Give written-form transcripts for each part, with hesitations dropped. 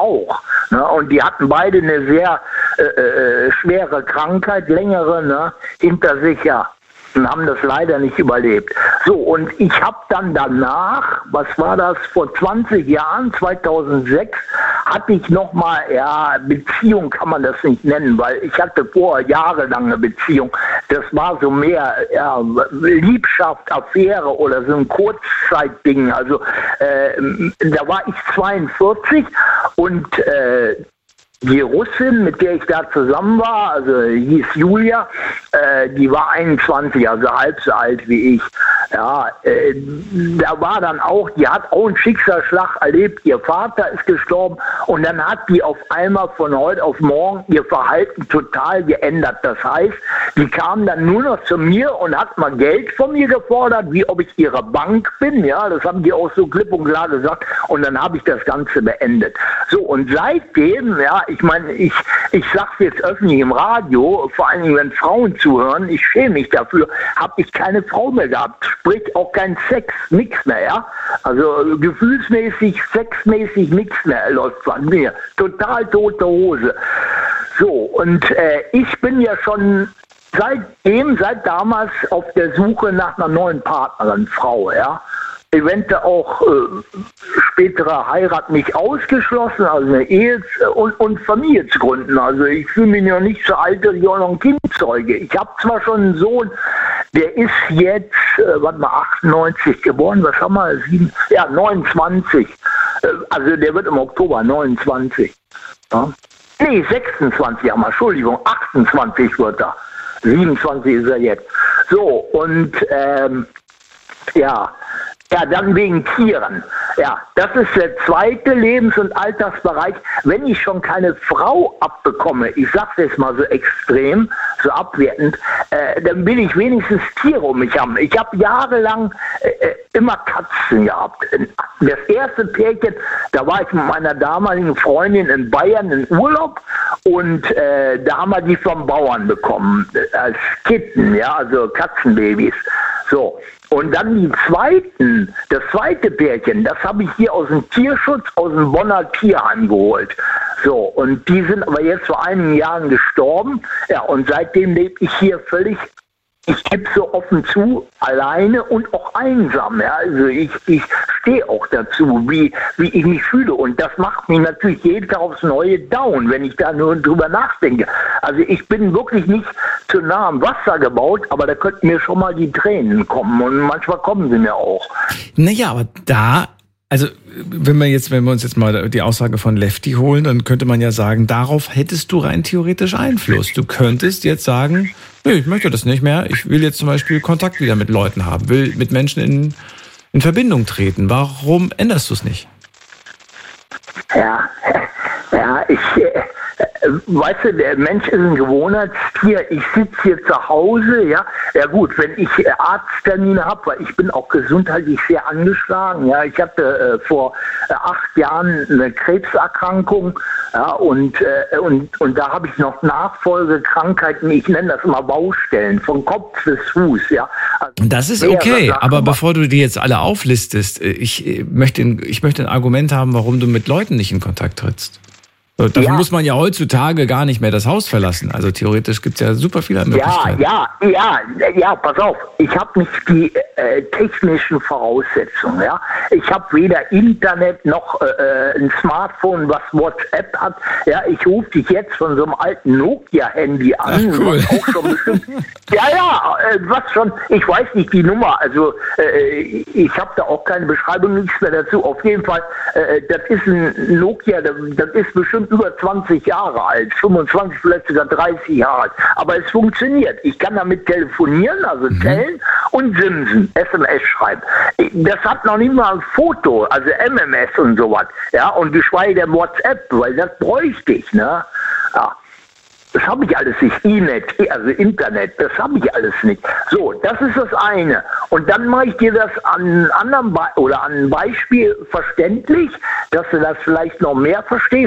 auch. Ne? Und die hatten beide eine sehr schwere Krankheit, längere, ne, hinter sich, ja. Und haben das leider nicht überlebt. So, und ich habe dann danach, was war das, vor 20 Jahren, 2006, hatte ich nochmal, ja, Beziehung kann man das nicht nennen, weil ich hatte vorher jahrelange Beziehung. Das war so mehr, ja, Liebschaft, Affäre oder so ein Kurzzeitding. Also, da war ich 42 und die Russin, mit der ich da zusammen war, also hieß Julia, die war 21, also halb so alt wie ich. Ja, da war dann auch, die hat auch einen Schicksalsschlag erlebt, ihr Vater ist gestorben und dann hat die auf einmal von heute auf morgen ihr Verhalten total geändert. Das heißt, die kam dann nur noch zu mir und hat mal Geld von mir gefordert, wie ob ich ihre Bank bin, ja, das haben die auch so klipp und klar gesagt und dann habe ich das Ganze beendet. So, und seitdem, ja, ich meine, ich sage jetzt öffentlich im Radio, vor allen Dingen, wenn Frauen zuhören, ich schäme mich dafür, habe ich keine Frau mehr gehabt, sprich auch kein Sex, nichts mehr, ja. Also gefühlsmäßig, sexmäßig nichts mehr läuft von mir. Total tote Hose. So, und ich bin ja schon seit damals auf der Suche nach einer neuen Partnerin, Frau, ja. Eventuell auch spätere Heirat nicht ausgeschlossen, also eine Ehe und Familie zu gründen. Also ich fühle mich noch nicht so alt, dass ich auch noch ein Kind zeuge. Ich habe zwar schon einen Sohn, der ist jetzt, 98 geboren, was haben wir? 29. Also der wird im Oktober 29. Ja. Nee, 26 haben wir, Entschuldigung, 28 wird er. 27 ist er jetzt. So, und ja, dann wegen Tieren. Ja, das ist der zweite Lebens- und Alltagsbereich. Wenn ich schon keine Frau abbekomme, ich sag's jetzt mal so extrem, so abwertend, dann will ich wenigstens Tiere um mich haben. Ich habe jahrelang immer Katzen gehabt. Das erste Pärchen, da war ich mit meiner damaligen Freundin in Bayern in Urlaub und da haben wir die vom Bauern bekommen, als Kitten, ja, also Katzenbabys. So, und dann das zweite Pärchen, das habe ich hier aus dem Tierschutz, aus dem Bonner Tierheim geholt. So, und die sind aber jetzt vor einigen Jahren gestorben. Ja, und seitdem lebe ich hier völlig, ich gebe so offen zu, alleine und auch einsam. Ja, also ich stehe auch dazu, wie ich mich fühle. Und das macht mich natürlich jeden Tag aufs Neue down, wenn ich da nur drüber nachdenke. Also ich bin wirklich nicht zu nah am Wasser gebaut, aber da könnten mir schon mal die Tränen kommen. Und manchmal kommen sie mir auch. Naja, aber da, also wenn wir uns jetzt mal die Aussage von Lefty holen, dann könnte man ja sagen, darauf hättest du rein theoretisch Einfluss. Du könntest jetzt sagen, nee, ich möchte das nicht mehr. Ich will jetzt zum Beispiel Kontakt wieder mit Leuten haben, will mit Menschen in Verbindung treten. Warum änderst du es nicht? Ja, weißt du, der Mensch ist ein Gewohnheitstier. Ich sitze hier zu Hause, ja. Ja gut, wenn ich Arzttermine habe, weil ich bin auch gesundheitlich sehr angeschlagen. Ja, ich hatte vor 8 Jahren eine Krebserkrankung, ja, und da habe ich noch Nachfolgekrankheiten. Ich nenne das immer Baustellen, von Kopf bis Fuß, ja. Also das ist okay, aber bevor du die jetzt alle auflistest, ich möchte ein Argument haben, warum du mit Leuten nicht in Kontakt trittst. Dafür muss man ja heutzutage gar nicht mehr das Haus verlassen. Also theoretisch gibt es ja super viele Möglichkeiten. Ja, pass auf. Ich habe nicht die technischen Voraussetzungen. Ja, ich habe weder Internet noch ein Smartphone, was WhatsApp hat. Ja, ich rufe dich jetzt von so einem alten Nokia-Handy an. Ach, cool. Was auch schon bestimmt. Was schon. Ich weiß nicht die Nummer. Also ich habe da auch keine Beschreibung, nichts mehr dazu. Auf jeden Fall, das ist ein Nokia. Das ist bestimmt über 20 Jahre alt, 25, vielleicht sogar 30 Jahre alt. Aber es funktioniert. Ich kann damit telefonieren, also zählen und simsen, SMS schreiben. Das hat noch nicht mal ein Foto, also MMS und sowas. Ja, und geschweige denn WhatsApp, weil das bräuchte ich, ne? Ja. Das habe ich alles nicht. E-Net, also Internet, das habe ich alles nicht. So, das ist das eine. Und dann mache ich dir das an einem Beispiel verständlich, dass du das vielleicht noch mehr verstehst.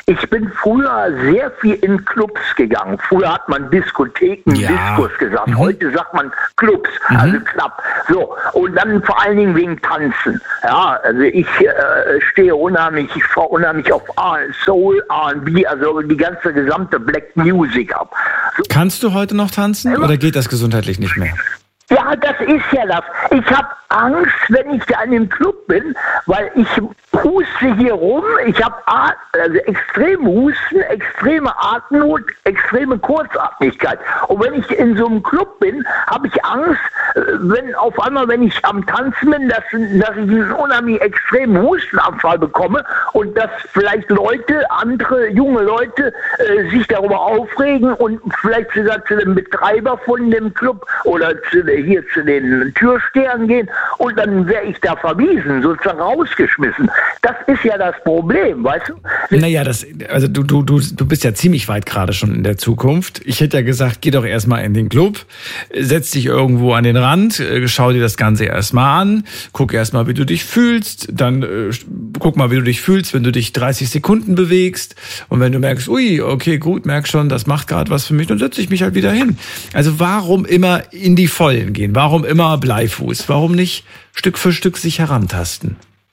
Ich bin früher sehr viel in Clubs gegangen. Früher hat man Diskotheken, Diskos gesagt. Heute sagt man Clubs, also Club. So, und dann vor allen Dingen wegen Tanzen. Ja, also ich fahre unheimlich auf Soul, R&B, also die ganze gesamte Black Music ab. So. Kannst du heute noch tanzen oder geht das gesundheitlich nicht mehr? Ja, das ist ja das. Ich habe Angst, wenn ich da in dem Club bin, weil ich huste hier rum, ich habe extrem Husten, extreme Atemnot, extreme Kurzatmigkeit. Und wenn ich in so einem Club bin, habe ich Angst, wenn ich am Tanzen bin, dass ich einen unheimlich extremen Hustenanfall bekomme und dass vielleicht andere junge Leute sich darüber aufregen und vielleicht sogar zu dem Betreiber von dem Club oder zu den Türstehern gehen und dann wäre ich da verwiesen, sozusagen rausgeschmissen. Das ist ja das Problem, weißt du? Naja, du bist ja ziemlich weit gerade schon in der Zukunft. Ich hätte ja gesagt, geh doch erstmal in den Club, setz dich irgendwo an den Rand, schau dir das Ganze erstmal an, guck erstmal, wie du dich fühlst, dann guck mal, wie du dich fühlst, wenn du dich 30 Sekunden bewegst und wenn du merkst, ui, okay, gut, merk schon, das macht gerade was für mich, dann setze ich mich halt wieder hin. Also warum immer in die Vollen gehen? Warum immer Bleifuß? Warum nicht Stück für Stück sich herantasten?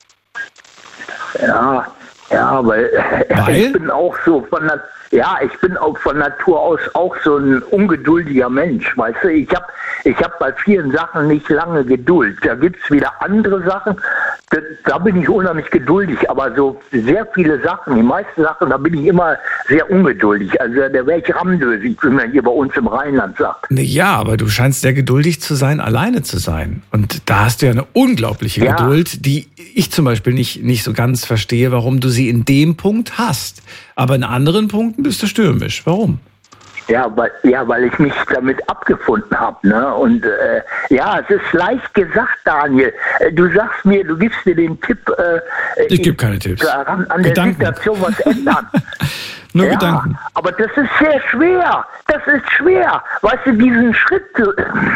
Ja, weil ich bin auch so von Natur aus auch so ein ungeduldiger Mensch, weißt du? Ich hab bei vielen Sachen nicht lange Geduld. Da gibt's wieder andere Sachen, da bin ich unheimlich geduldig, aber so sehr viele Sachen, die meisten Sachen, da bin ich immer sehr ungeduldig. Also da wäre ich ramdösig, wie man hier bei uns im Rheinland sagt. Ja, aber du scheinst sehr geduldig zu sein, alleine zu sein. Und da hast du ja eine unglaubliche Geduld, die ich zum Beispiel nicht so ganz verstehe, warum du sie in dem Punkt hast. Aber in anderen Punkten bist du stürmisch. Warum? Ja, weil ich mich damit abgefunden habe, ne? Und es ist leicht gesagt, Daniel. Du sagst mir, du gibst mir den Tipp. Ich gebe keine Tipps. An der Situation was ändern. Nur Gedanken. Aber das ist sehr schwer. Das ist schwer. Weißt du, diesen Schritt zu...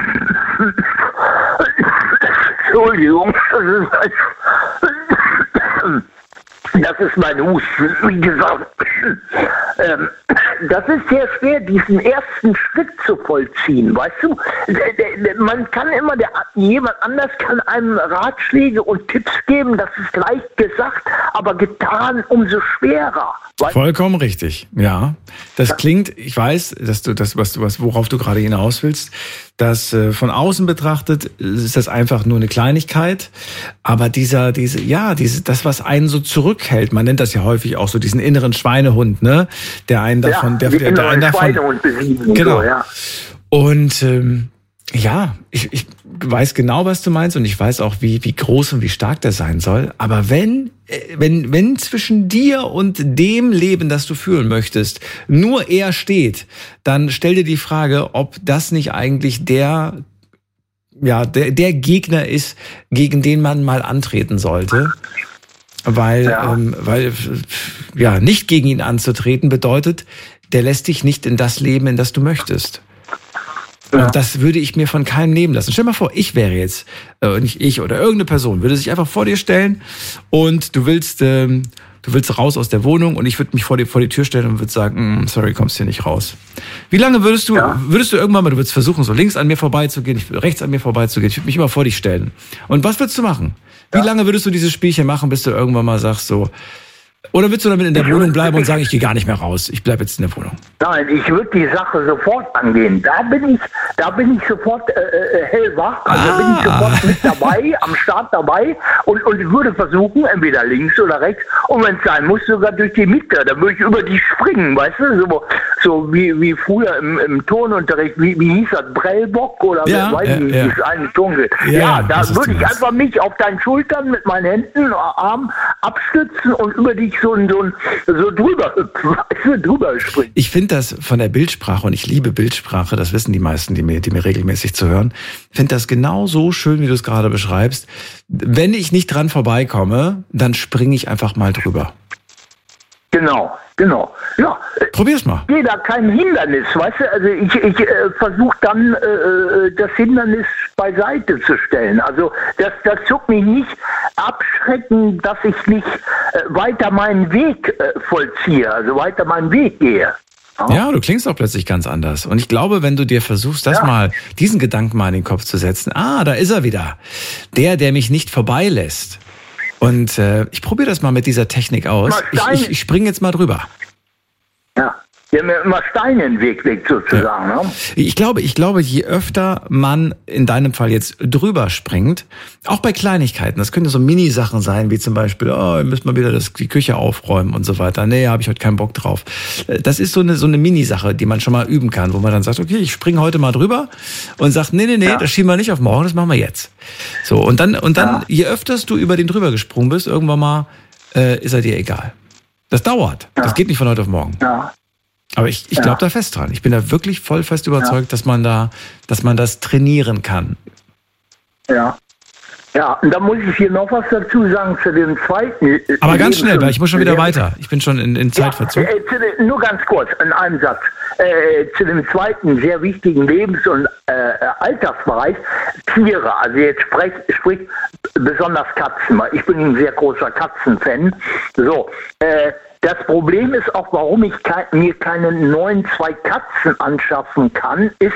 Entschuldigung. Das ist mein Husten, wie gesagt. Das ist sehr schwer, diesen ersten Schritt zu vollziehen, weißt du? Man kann immer, jemand anders kann einem Ratschläge und Tipps geben, das ist leicht gesagt, aber getan umso schwerer. Vollkommen richtig, ja. Das klingt, ich weiß, dass du worauf du gerade hinaus willst, dass von außen betrachtet ist das einfach nur eine Kleinigkeit, aber das, was einen so zurückhält, man nennt das ja häufig auch so diesen inneren Schweinehund, ne, der einen davon, der einen davon, Schweinehund besiegen, genau. So, ja. Und ich weiß genau, was du meinst und ich weiß auch, wie groß und wie stark der sein soll. Aber wenn zwischen dir und dem Leben, das du führen möchtest, nur er steht, dann stell dir die Frage, ob das nicht eigentlich der Gegner ist, gegen den man mal antreten sollte. Weil nicht gegen ihn anzutreten bedeutet, der lässt dich nicht in das Leben, in das du möchtest. Und das würde ich mir von keinem nehmen lassen. Stell dir mal vor, ich wäre jetzt, nicht ich oder irgendeine Person, würde sich einfach vor dir stellen und du willst raus aus der Wohnung und ich würde mich vor die Tür stellen und würde sagen, sorry, kommst hier nicht raus. Wie lange würdest du irgendwann mal, du würdest versuchen, so links an mir vorbeizugehen, rechts an mir vorbeizugehen, ich würde mich immer vor dich stellen. Und was würdest du machen? Wie lange würdest du dieses Spielchen machen, bis du irgendwann mal sagst so, oder willst du damit in der Wohnung bleiben und sagen, ich gehe gar nicht mehr raus, ich bleibe jetzt in der Wohnung? Nein, ich würde die Sache sofort angehen. Da bin ich sofort hellwach, also bin ich sofort mit dabei, am Start dabei und ich würde versuchen, entweder links oder rechts und wenn es sein muss, sogar durch die Mitte, dann würde ich über die springen, weißt du, so wie früher im Turnunterricht, wie hieß das, Prellbock oder weiß ich, wie es einen Turn geht. Ja, da würde ich einfach mich auf deinen Schultern mit meinen Händen, Armen abstützen und über dich so drüber hüpfen, drüber springen. Ich finde das von der Bildsprache, und ich liebe Bildsprache, das wissen die meisten, die mir regelmäßig zuhören, finde das genau so schön, wie du es gerade beschreibst. Wenn ich nicht dran vorbeikomme, dann springe ich einfach mal drüber. Genau. Ja. Probier's mal. Ich sehe da kein Hindernis, weißt du? Also ich versuche dann das Hindernis beiseite zu stellen. Also das tut mich nicht abschrecken, dass ich nicht weiter meinen Weg vollziehe, also weiter meinen Weg gehe. Ja, du klingst auch plötzlich ganz anders. Und ich glaube, wenn du dir versuchst, diesen Gedanken mal in den Kopf zu setzen, da ist er wieder. Der mich nicht vorbeilässt. Und ich probiere das mal mit dieser Technik aus. Ich springe jetzt mal drüber. Ja. Wir haben ja immer Steine in den Weg sozusagen. Ja. Ne? Ich glaube, je öfter man in deinem Fall jetzt drüber springt, auch bei Kleinigkeiten, das können ja so Mini-Sachen sein, wie zum Beispiel, wir müssen mal wieder die Küche aufräumen und so weiter. Nee, habe ich heute keinen Bock drauf. Das ist so eine Mini-Sache, die man schon mal üben kann, wo man dann sagt, okay, ich springe heute mal drüber und sagt, nee, das schieben wir nicht auf morgen, das machen wir jetzt. So, und dann, je öfters du über den drüber gesprungen bist, irgendwann mal ist er dir egal. Das dauert. Das geht nicht von heute auf morgen. Ja. Aber ich glaube da fest dran. Ich bin da wirklich voll fest überzeugt, dass man das trainieren kann. Ja. Ja, und da muss ich hier noch was dazu sagen zu dem zweiten. Aber ganz schnell, weil ich muss schon wieder weiter. Ich bin schon in Zeitverzug. Nur ganz kurz, in einem Satz. Zu dem zweiten sehr wichtigen Lebens- und Alltagsbereich, Tiere. Also jetzt sprich besonders Katzen. Ich bin ein sehr großer Katzenfan. So, das Problem ist auch, warum ich mir keine neuen 2 Katzen anschaffen kann, ist,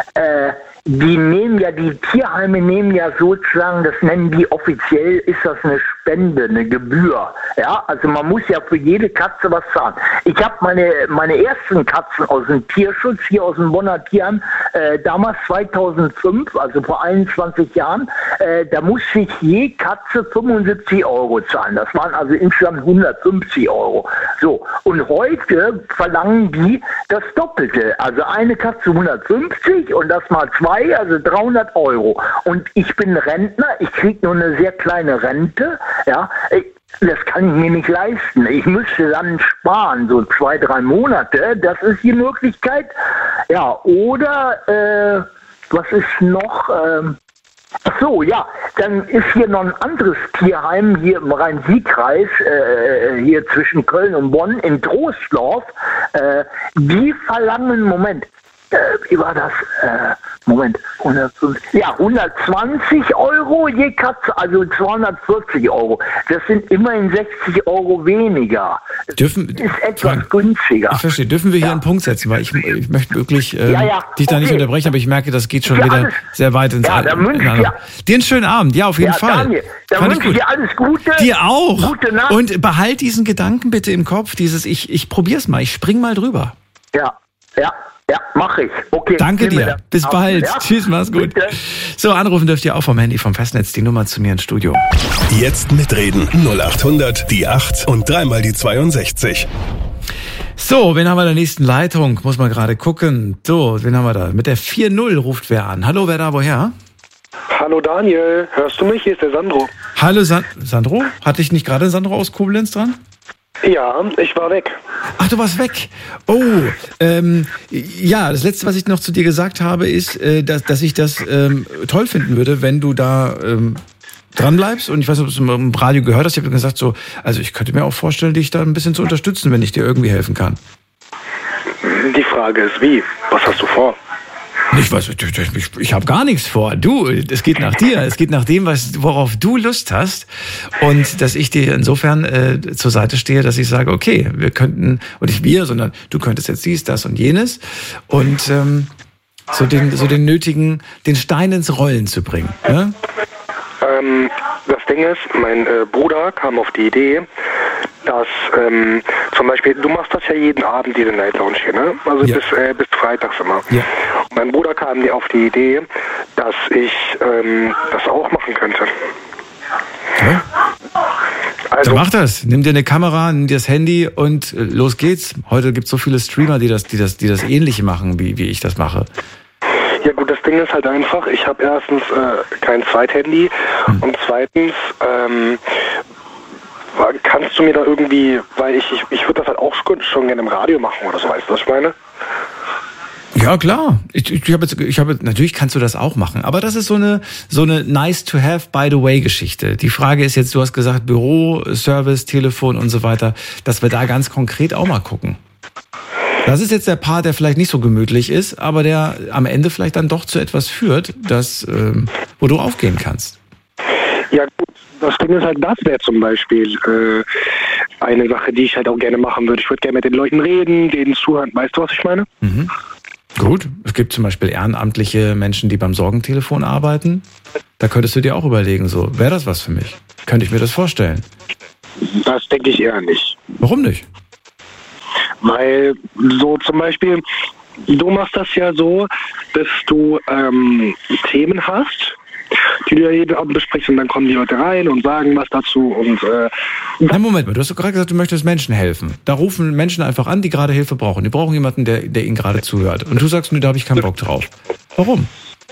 die Tierheime nehmen ja sozusagen, das nennen die offiziell, ist das eine Spende, eine Gebühr. Ja, also man muss ja für jede Katze was zahlen. Ich habe meine ersten Katzen aus dem Tierschutz, hier aus dem Bonner Tierheim, damals 2005, also vor 21 Jahren, da musste ich je Katze 75 € zahlen. Das waren also insgesamt 150 €. So, und heute verlangen die das Doppelte. Also eine Katze 150 und das mal 2, also 300 €. Und ich bin Rentner, ich kriege nur eine sehr kleine Rente, ja. Das kann ich mir nicht leisten. Ich müsste dann sparen, so 2-3 Monate. Das ist die Möglichkeit. Ja, oder was ist noch? Ach so, ja, dann ist hier noch ein anderes Tierheim hier im Rhein-Sieg-Kreis, hier zwischen Köln und Bonn, in Troisdorf. Die verlangen, wie war das? 120 € je Katze, also 240 €. Das sind immerhin 60 € weniger. Ist etwas günstiger. Ich verstehe. Dürfen wir hier einen Punkt setzen? Weil ich möchte wirklich dich da nicht unterbrechen, aber ich merke, das geht schon wieder sehr weit ins Dir einen schönen Abend. Ja, auf jeden Fall. Daniel, dann wünsche ich dir alles Gute. Dir auch. Gute Nacht. Und behalt diesen Gedanken bitte im Kopf, ich probier's mal, ich spring mal drüber. Ja, mach ich. Okay. Danke dir. Bis bald. Ja? Tschüss, mach's gut. Bitte. So, anrufen dürft ihr auch vom Handy, vom Festnetz, die Nummer zu mir ins Studio. Jetzt mitreden. 0800 die 8 und dreimal die 62. So, wen haben wir in der nächsten Leitung? Muss mal gerade gucken. So, wen haben wir da? Mit der 4-0 ruft wer an. Hallo, wer da, woher? Hallo Daniel, hörst du mich? Hier ist der Sandro. Hallo Sandro? Hatte ich nicht gerade Sandro aus Koblenz dran? Ja, ich war weg. Ach, du warst weg. Oh, ja, das Letzte, was ich noch zu dir gesagt habe, ist, dass ich das toll finden würde, wenn du da dran bleibst. Und ich weiß nicht, ob du es im Radio gehört hast. Ich habe gesagt, so, also ich könnte mir auch vorstellen, dich da ein bisschen zu unterstützen, wenn ich dir irgendwie helfen kann. Die Frage ist, wie? Was hast du vor? Ich habe gar nichts vor. Du, es geht nach dir. Es geht nach dem, worauf du Lust hast. Und dass ich dir insofern zur Seite stehe, dass ich sage, okay, wir könnten, und nicht wir, sondern du könntest jetzt dies, das und jenes. Und so den nötigen, den Stein ins Rollen zu bringen. Ne? Das Ding ist, mein Bruder kam auf die Idee, dass zum Beispiel, du machst das ja jeden Abend, diese Night Lounge hier, ne? Also ja. bis freitags immer. Ja. Und mein Bruder kam auf die Idee, dass ich das auch machen könnte. Ja. Also mach das. Nimm dir eine Kamera, nimm dir das Handy und los geht's. Heute gibt es so viele Streamer, die das Ähnliche machen, wie ich das mache. Ja gut, das Ding ist halt einfach, ich habe erstens kein Zweithandy und zweitens kannst du mir da irgendwie, weil ich würde das halt auch schon gerne im Radio machen oder so, weißt du, was ich meine? Ja, klar. Natürlich kannst du das auch machen, aber das ist so eine nice to have by the way Geschichte. Die Frage ist jetzt, du hast gesagt Büro, Service, Telefon und so weiter, dass wir da ganz konkret auch mal gucken. Das ist jetzt der Part, der vielleicht nicht so gemütlich ist, aber der am Ende vielleicht dann doch zu etwas führt, wo du aufgehen kannst. Ja gut, das Ding ist halt, das wäre zum Beispiel eine Sache, die ich halt auch gerne machen würde. Ich würde gerne mit den Leuten reden, denen zuhören. Weißt du, was ich meine? Mhm. Gut, es gibt zum Beispiel ehrenamtliche Menschen, die beim Sorgentelefon arbeiten. Da könntest du dir auch überlegen, so, wäre das was für mich? Könnte ich mir das vorstellen? Das denke ich eher nicht. Warum nicht? Weil so zum Beispiel, du machst das ja so, dass du Themen hast, die du ja jeden Abend besprichst und dann kommen die Leute rein und sagen was dazu und Nein, Moment mal, du hast doch gerade gesagt, du möchtest Menschen helfen. Da rufen Menschen einfach an, die gerade Hilfe brauchen. Die brauchen jemanden, der ihnen gerade zuhört. Und du sagst, da habe ich keinen Bock drauf. Warum?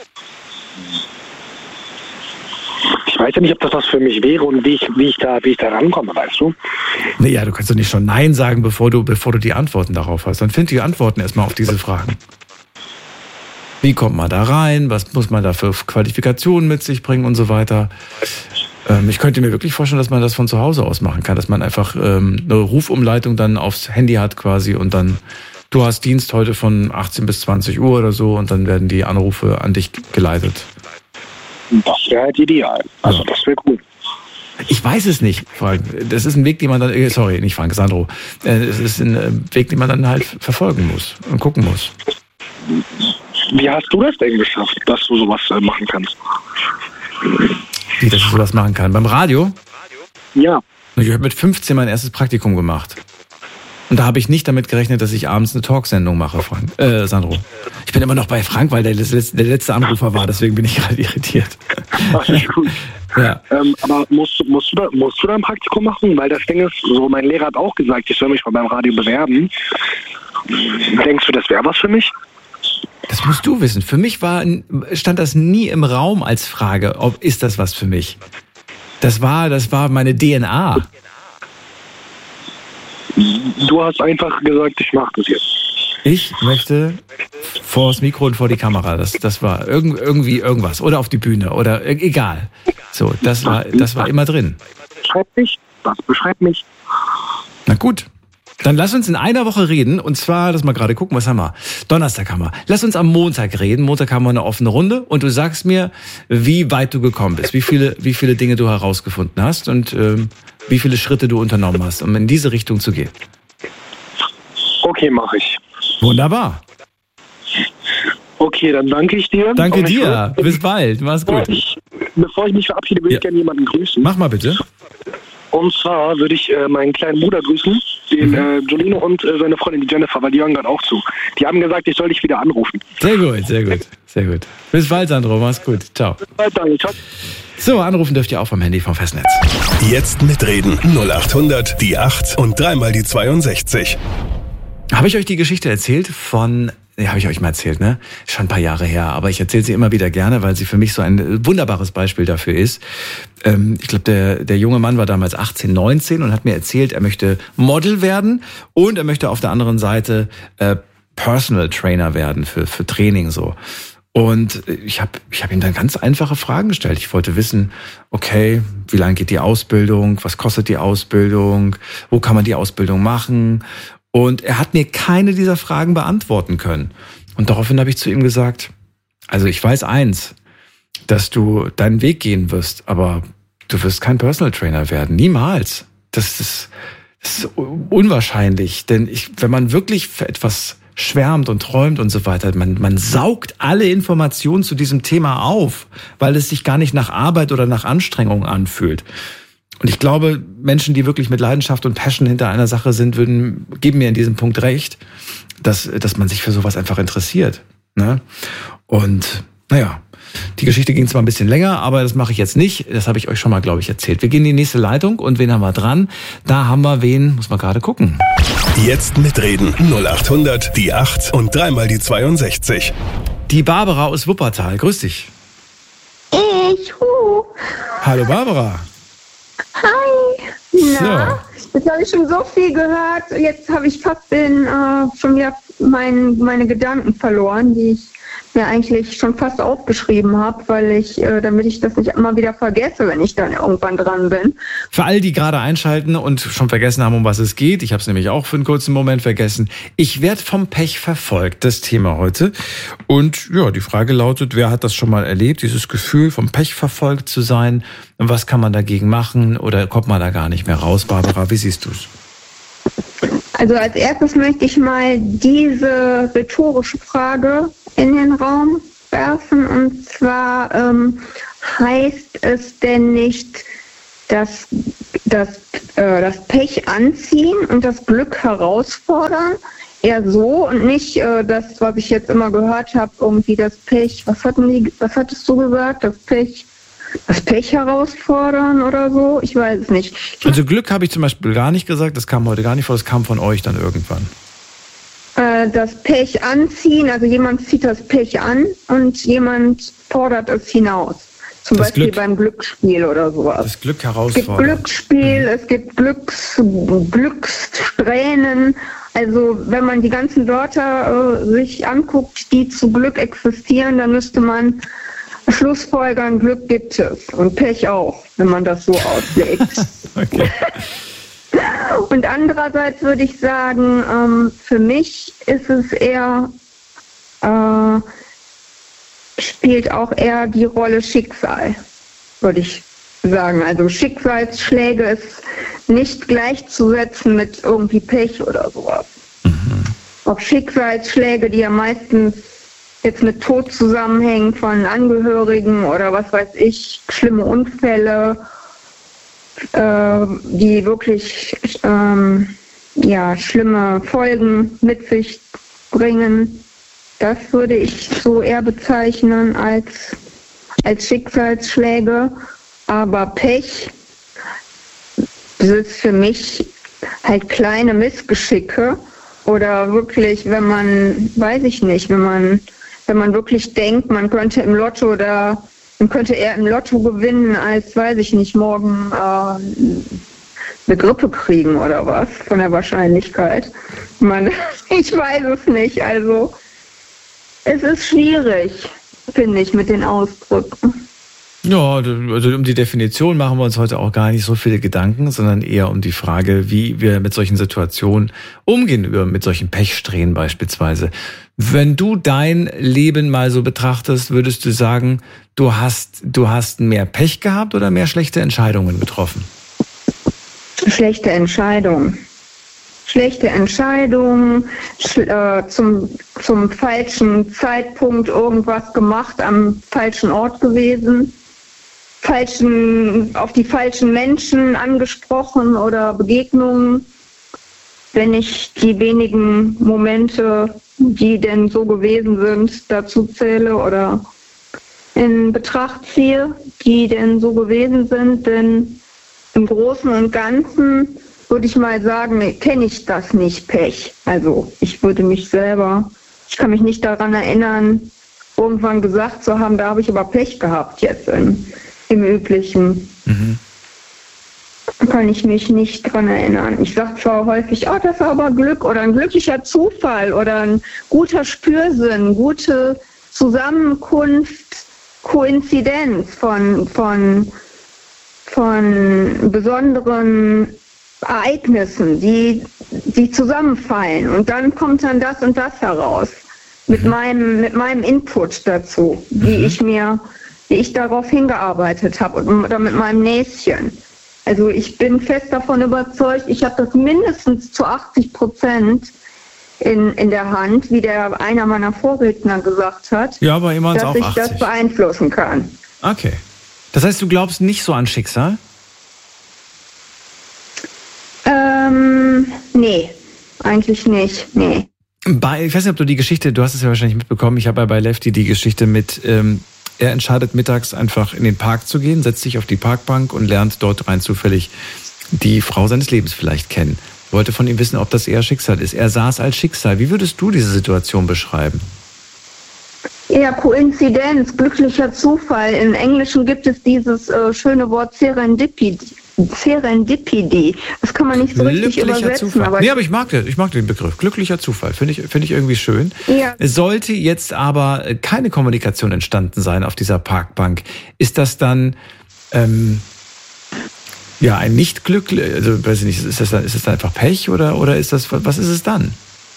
Ich weiß ja nicht, ob das was für mich wäre und wie ich da rankomme, weißt du? Naja, du kannst doch nicht schon Nein sagen, bevor du die Antworten darauf hast. Dann find die Antworten erstmal auf diese Fragen. Wie kommt man da rein? Was muss man da für Qualifikationen mit sich bringen und so weiter? Ich könnte mir wirklich vorstellen, dass man das von zu Hause aus machen kann, dass man einfach eine Rufumleitung dann aufs Handy hat quasi und dann, du hast Dienst heute von 18 bis 20 Uhr oder so und dann werden die Anrufe an dich geleitet. Das wäre halt ideal. Also das wäre cool. Ich weiß es nicht, Frank. Das ist ein Weg, den man dann, sorry, nicht Frank, Sandro. Es ist ein Weg, den man dann halt verfolgen muss und gucken muss. Wie hast du das denn geschafft, dass du sowas machen kannst? Wie, dass ich sowas machen kann? Beim Radio? Ja. Ich habe mit 15 mein erstes Praktikum gemacht. Und da habe ich nicht damit gerechnet, dass ich abends eine Talksendung mache, Frank. Sandro. Ich bin immer noch bei Frank, weil der letzte Anrufer war, deswegen bin ich gerade irritiert. Ach, ist gut. Ja. Aber musst du da ein Praktikum machen? Weil das Ding ist, so mein Lehrer hat auch gesagt, ich soll mich mal beim Radio bewerben. Denkst du, das wäre was für mich? Das musst du wissen. Für mich stand das nie im Raum als Frage, ist das was für mich? Das war meine DNA. Du hast einfach gesagt, ich mache das jetzt. Ich möchte vor das Mikro und vor die Kamera. Das war irgendwie irgendwas. Oder auf die Bühne. Oder egal. So, das war immer drin. Das beschreibt mich. Na gut. Dann lass uns in einer Woche reden. Und zwar, lass mal gerade gucken, was haben wir? Donnerstag haben wir. Lass uns am Montag reden. Montag haben wir eine offene Runde. Und du sagst mir, wie weit du gekommen bist. Wie viele Dinge du herausgefunden hast. Und wie viele Schritte du unternommen hast, um in diese Richtung zu gehen. Okay, mache ich. Wunderbar. Okay, dann danke ich dir. Danke dir. Bis bald. Mach's gut. Bevor ich mich verabschiede, würde ich gerne jemanden grüßen. Mach mal bitte. Und zwar würde ich meinen kleinen Bruder grüßen, den Jolino und seine Freundin, die Jennifer, weil die hören gerade auch zu. Die haben gesagt, ich soll dich wieder anrufen. Sehr gut, sehr gut, sehr gut. Bis bald, Sandro. Mach's gut. Ciao. Bis bald, danke. Ciao. So, anrufen dürft ihr auch vom Handy vom Festnetz. Jetzt mitreden. 0800 die 8 und dreimal die 62. Habe ich euch die Geschichte erzählt von... Ja, habe ich euch mal erzählt, ne? Schon ein paar Jahre her, aber ich erzähle sie immer wieder gerne, weil sie für mich so ein wunderbares Beispiel dafür ist. Ich glaube, der junge Mann war damals 18, 19 und hat mir erzählt, er möchte Model werden und er möchte auf der anderen Seite Personal Trainer werden für Training so. Und ich hab ihm dann ganz einfache Fragen gestellt. Ich wollte wissen, okay, wie lange geht die Ausbildung? Was kostet die Ausbildung? Wo kann man die Ausbildung machen? Und er hat mir keine dieser Fragen beantworten können. Und daraufhin habe ich zu ihm gesagt, also ich weiß eins, dass du deinen Weg gehen wirst, aber du wirst kein Personal Trainer werden. Niemals. Das ist unwahrscheinlich. Denn wenn man wirklich für etwas schwärmt und träumt und so weiter, man saugt alle Informationen zu diesem Thema auf, weil es sich gar nicht nach Arbeit oder nach Anstrengung anfühlt. Und ich glaube, Menschen, die wirklich mit Leidenschaft und Passion hinter einer Sache sind, geben mir in diesem Punkt recht, dass man sich für sowas einfach interessiert. Ne? Und naja, die Geschichte ging zwar ein bisschen länger, aber das mache ich jetzt nicht. Das habe ich euch schon mal, glaube ich, erzählt. Wir gehen in die nächste Leitung und wen haben wir dran? Da haben wir wen, muss man gerade gucken. Jetzt mitreden. 0800 die 8 und dreimal die 62. Die Barbara aus Wuppertal. Grüß dich. Hallo Barbara. Hi. Na, jetzt habe ich schon so viel gehört. Jetzt habe ich fast schon wieder meine Gedanken verloren, die ich mir eigentlich schon fast aufgeschrieben habe, damit ich das nicht immer wieder vergesse, wenn ich dann irgendwann dran bin. Für all die gerade einschalten und schon vergessen haben, um was es geht, ich habe es nämlich auch für einen kurzen Moment vergessen, ich werde vom Pech verfolgt, das Thema heute. Und ja, die Frage lautet, wer hat das schon mal erlebt, dieses Gefühl, vom Pech verfolgt zu sein? Und was kann man dagegen machen oder kommt man da gar nicht mehr raus? Barbara, wie siehst du es? Also als erstes möchte ich mal diese rhetorische Frage in den Raum werfen. Und zwar heißt es denn nicht, dass das Pech anziehen und das Glück herausfordern? Eher so und nicht das, was ich jetzt immer gehört habe, irgendwie das Pech. Was hattest du gesagt? Das Pech herausfordern oder so? Ich weiß es nicht. Also Glück habe ich zum Beispiel gar nicht gesagt, das kam heute gar nicht vor, das kam von euch dann irgendwann. Das Pech anziehen, also jemand zieht das Pech an und jemand fordert es hinaus. Zum das Beispiel Glück, beim Glücksspiel oder sowas. Das Glück herausfordern. Es gibt Glücksspiel, es gibt Glückssträhnen. Also wenn man die ganzen Wörter sich anguckt, die zu Glück existieren, dann müsste man schlussfolgern, Glück gibt es und Pech auch, wenn man das so auslegt. Okay. Und andererseits würde ich sagen, für mich ist es eher, spielt auch eher die Rolle Schicksal, würde ich sagen. Also Schicksalsschläge ist nicht gleichzusetzen mit irgendwie Pech oder sowas. Mhm. Ob Schicksalsschläge, die ja meistens jetzt mit Tod zusammenhängen von Angehörigen oder was weiß ich, schlimme Unfälle, die wirklich schlimme Folgen mit sich bringen. Das würde ich so eher bezeichnen als Schicksalsschläge. Aber Pech, das ist für mich halt kleine Missgeschicke oder wirklich, wenn man wirklich denkt, man könnte eher im Lotto gewinnen, als, weiß ich nicht, morgen eine Grippe kriegen oder was von der Wahrscheinlichkeit. Ich weiß es nicht. Also es ist schwierig, finde ich, mit den Ausdrücken. Ja, also um die Definition machen wir uns heute auch gar nicht so viele Gedanken, sondern eher um die Frage, wie wir mit solchen Situationen umgehen, mit solchen Pechsträhnen beispielsweise. Wenn du dein Leben mal so betrachtest, würdest du sagen, du hast mehr Pech gehabt oder mehr schlechte Entscheidungen getroffen? Schlechte Entscheidungen. Zum falschen Zeitpunkt irgendwas gemacht, am falschen Ort gewesen, auf die falschen Menschen angesprochen oder Begegnungen. Wenn ich die wenigen Momente, die denn so gewesen sind, dazu zähle oder in Betracht ziehe, die denn so gewesen sind, denn im Großen und Ganzen würde ich mal sagen, kenne ich das nicht, Pech. Also ich kann mich nicht daran erinnern, irgendwann gesagt zu haben, da habe ich aber Pech gehabt jetzt im Üblichen. Mhm. Kann ich mich nicht dran erinnern. Ich sage zwar häufig, das war aber Glück oder ein glücklicher Zufall oder ein guter Spürsinn, gute Zusammenkunft, Koinzidenz von besonderen Ereignissen, die zusammenfallen und dann kommt dann das und das heraus mit meinem Input dazu, wie ich darauf hingearbeitet habe oder mit meinem Näschen. Also ich bin fest davon überzeugt, ich habe das mindestens zu 80% in der Hand, wie einer meiner Vorredner gesagt hat, ja, bei ihm dass auch ich 80. das beeinflussen kann. Okay. Das heißt, du glaubst nicht so an Schicksal? Nee, eigentlich nicht, nee. Ich weiß nicht, ob du du hast es ja wahrscheinlich mitbekommen, ich habe ja bei Lefty die Geschichte mit, er entscheidet mittags einfach in den Park zu gehen, setzt sich auf die Parkbank und lernt dort rein zufällig die Frau seines Lebens vielleicht kennen. Wollte von ihm wissen, ob das eher Schicksal ist. Er sah es als Schicksal. Wie würdest du diese Situation beschreiben? Ja, Koinzidenz, glücklicher Zufall. Im Englischen gibt es dieses schöne Wort Serendipity. Serendipity. Das kann man nicht so richtig übersetzen. Zufall. Aber ich mag den Begriff. Glücklicher Zufall. Finde ich irgendwie schön. Ja. Es sollte jetzt aber keine Kommunikation entstanden sein auf dieser Parkbank. Ist das dann ein Nicht-Glück? Also, weiß ich nicht, ist das dann einfach Pech oder ist das, was ist es dann?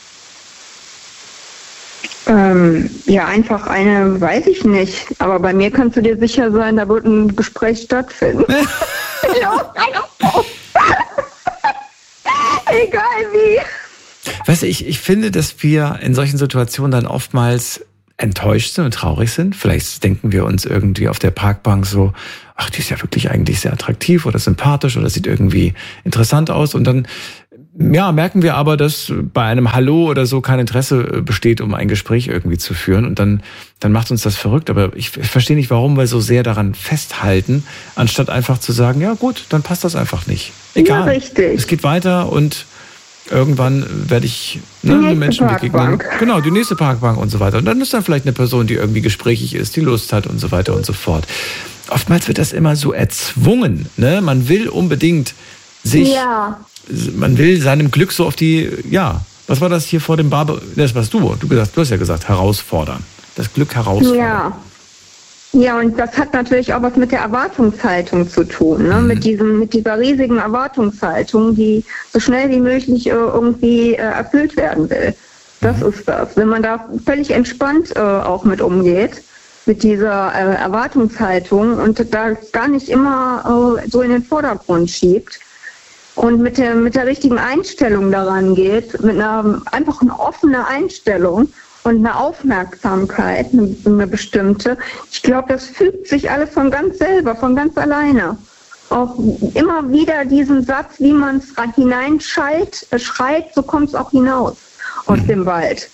Einfach weiß ich nicht. Aber bei mir kannst du dir sicher sein, da wird ein Gespräch stattfinden. Egal wie. Weißt du, ich finde, dass wir in solchen Situationen dann oftmals enttäuscht sind und traurig sind. Vielleicht denken wir uns irgendwie auf der Parkbank so, ach, die ist ja wirklich eigentlich sehr attraktiv oder sympathisch oder sieht irgendwie interessant aus. Und dann merken wir aber, dass bei einem Hallo oder so kein Interesse besteht, um ein Gespräch irgendwie zu führen. Und dann macht uns das verrückt. Aber ich verstehe nicht, warum wir so sehr daran festhalten, anstatt einfach zu sagen, ja gut, dann passt das einfach nicht. Egal. Ja, richtig. Es geht weiter und irgendwann werde ich den Menschen begegnen. Genau, die nächste Parkbank und so weiter. Und dann ist da vielleicht eine Person, die irgendwie gesprächig ist, die Lust hat und so weiter und so fort. Oftmals wird das immer so erzwungen. Ne? Man will unbedingt man will seinem Glück so auf die, was war das hier vor dem Barber? Das warst du. Du hast ja gesagt, herausfordern. Das Glück herausfordern. Ja, und das hat natürlich auch was mit der Erwartungshaltung zu tun, ne? Mit dieser riesigen Erwartungshaltung, die so schnell wie möglich irgendwie erfüllt werden will. Das ist das. Wenn man da völlig entspannt auch mit umgeht, mit dieser Erwartungshaltung und da gar nicht immer so in den Vordergrund schiebt, und mit der richtigen Einstellung daran geht, mit einfach eine offene Einstellung und eine Aufmerksamkeit, eine bestimmte. Ich glaube, das fügt sich alles von ganz selber, von ganz alleine. Auch immer wieder diesen Satz, wie man es hineinschreit, so kommt es auch hinaus aus dem Wald.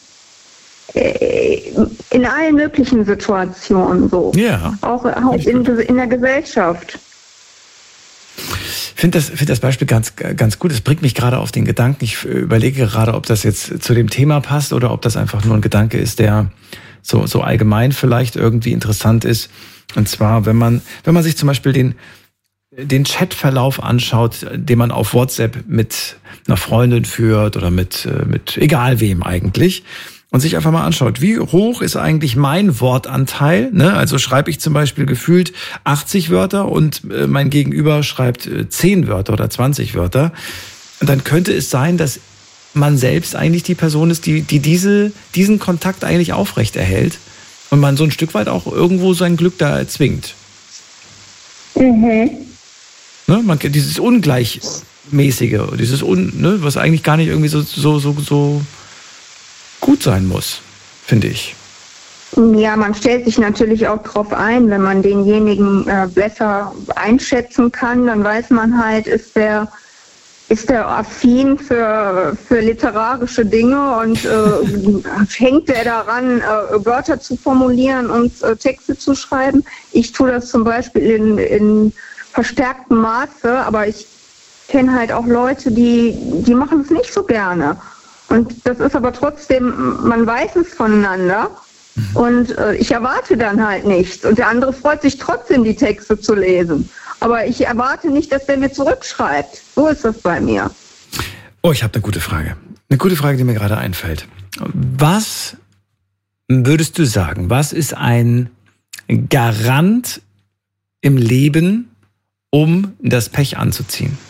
In allen möglichen Situationen so. Ja. Auch in der Gesellschaft. Ich finde das Beispiel ganz, ganz gut. Es bringt mich gerade auf den Gedanken. Ich überlege gerade, ob das jetzt zu dem Thema passt oder ob das einfach nur ein Gedanke ist, der so allgemein vielleicht irgendwie interessant ist. Und zwar, wenn man sich zum Beispiel den Chatverlauf anschaut, den man auf WhatsApp mit einer Freundin führt oder mit egal wem eigentlich. Und sich einfach mal anschaut, wie hoch ist eigentlich mein Wortanteil? Ne? Also schreibe ich zum Beispiel gefühlt 80 Wörter und mein Gegenüber schreibt 10 Wörter oder 20 Wörter. Und dann könnte es sein, dass man selbst eigentlich die Person ist, die diesen Kontakt eigentlich aufrecht erhält und man so ein Stück weit auch irgendwo sein Glück da erzwingt. Mhm. Ne? Dieses Ungleichmäßige, was eigentlich gar nicht irgendwie so gut sein muss, finde ich. Ja, man stellt sich natürlich auch drauf ein, wenn man denjenigen besser einschätzen kann, dann weiß man halt, ist der affin für literarische Dinge und hängt der daran, Wörter zu formulieren und Texte zu schreiben. Ich tue das zum Beispiel in verstärktem Maße, aber ich kenne halt auch Leute, die machen es nicht so gerne. Und das ist aber trotzdem, man weiß es voneinander und ich erwarte dann halt nichts. Und der andere freut sich trotzdem, die Texte zu lesen. Aber ich erwarte nicht, dass der mir zurückschreibt. So ist das bei mir. Oh, ich habe eine gute Frage. Eine gute Frage, die mir gerade einfällt. Was würdest du sagen, was ist ein Garant im Leben, um das Pech anzuziehen?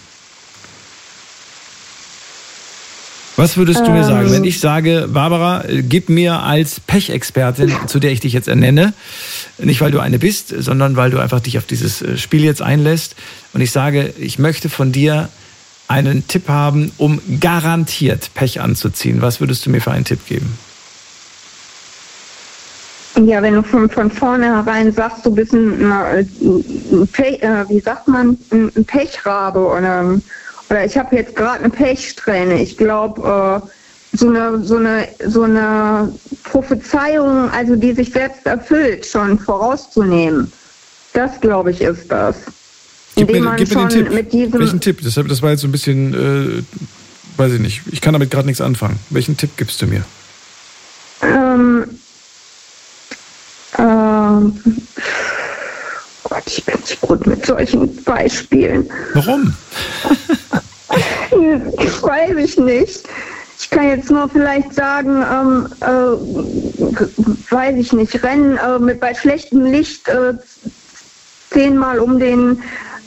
Was würdest du mir sagen, wenn ich sage, Barbara, gib mir als Pechexpertin, zu der ich dich jetzt ernenne, nicht weil du eine bist, sondern weil du einfach dich auf dieses Spiel jetzt einlässt und ich sage, ich möchte von dir einen Tipp haben, um garantiert Pech anzuziehen. Was würdest du mir für einen Tipp geben? Ja, wenn du von vornherein sagst, du bist ein Pechrabe oder ich habe jetzt gerade eine Pechsträhne. Ich glaube, so eine Prophezeiung, also die sich selbst erfüllt, schon vorauszunehmen. Das, glaube ich, ist das. Gib mir den Tipp. Welchen Tipp? Das war jetzt so ein bisschen, weiß ich nicht. Ich kann damit gerade nichts anfangen. Welchen Tipp gibst du mir? Gott, ich bin nicht gut mit solchen Beispielen. Warum? Weiß ich nicht. Ich kann jetzt nur vielleicht sagen, weiß ich nicht, rennen bei schlechtem Licht 10-mal um den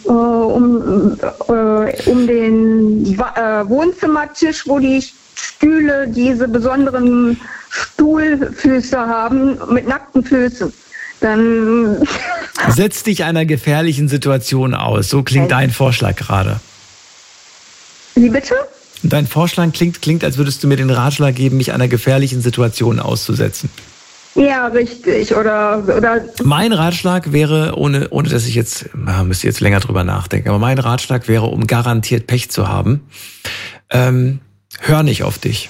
Wohnzimmertisch, wo die Stühle diese besonderen Stuhlfüße haben, mit nackten Füßen. Dann setz dich einer gefährlichen Situation aus. So klingt dein Vorschlag gerade. Wie bitte? Dein Vorschlag klingt, als würdest du mir den Ratschlag geben, mich einer gefährlichen Situation auszusetzen. Ja, richtig. Oder mein Ratschlag wäre, ohne dass ich jetzt, müsste jetzt länger drüber nachdenken, aber mein Ratschlag wäre, um garantiert Pech zu haben, hör nicht auf dich.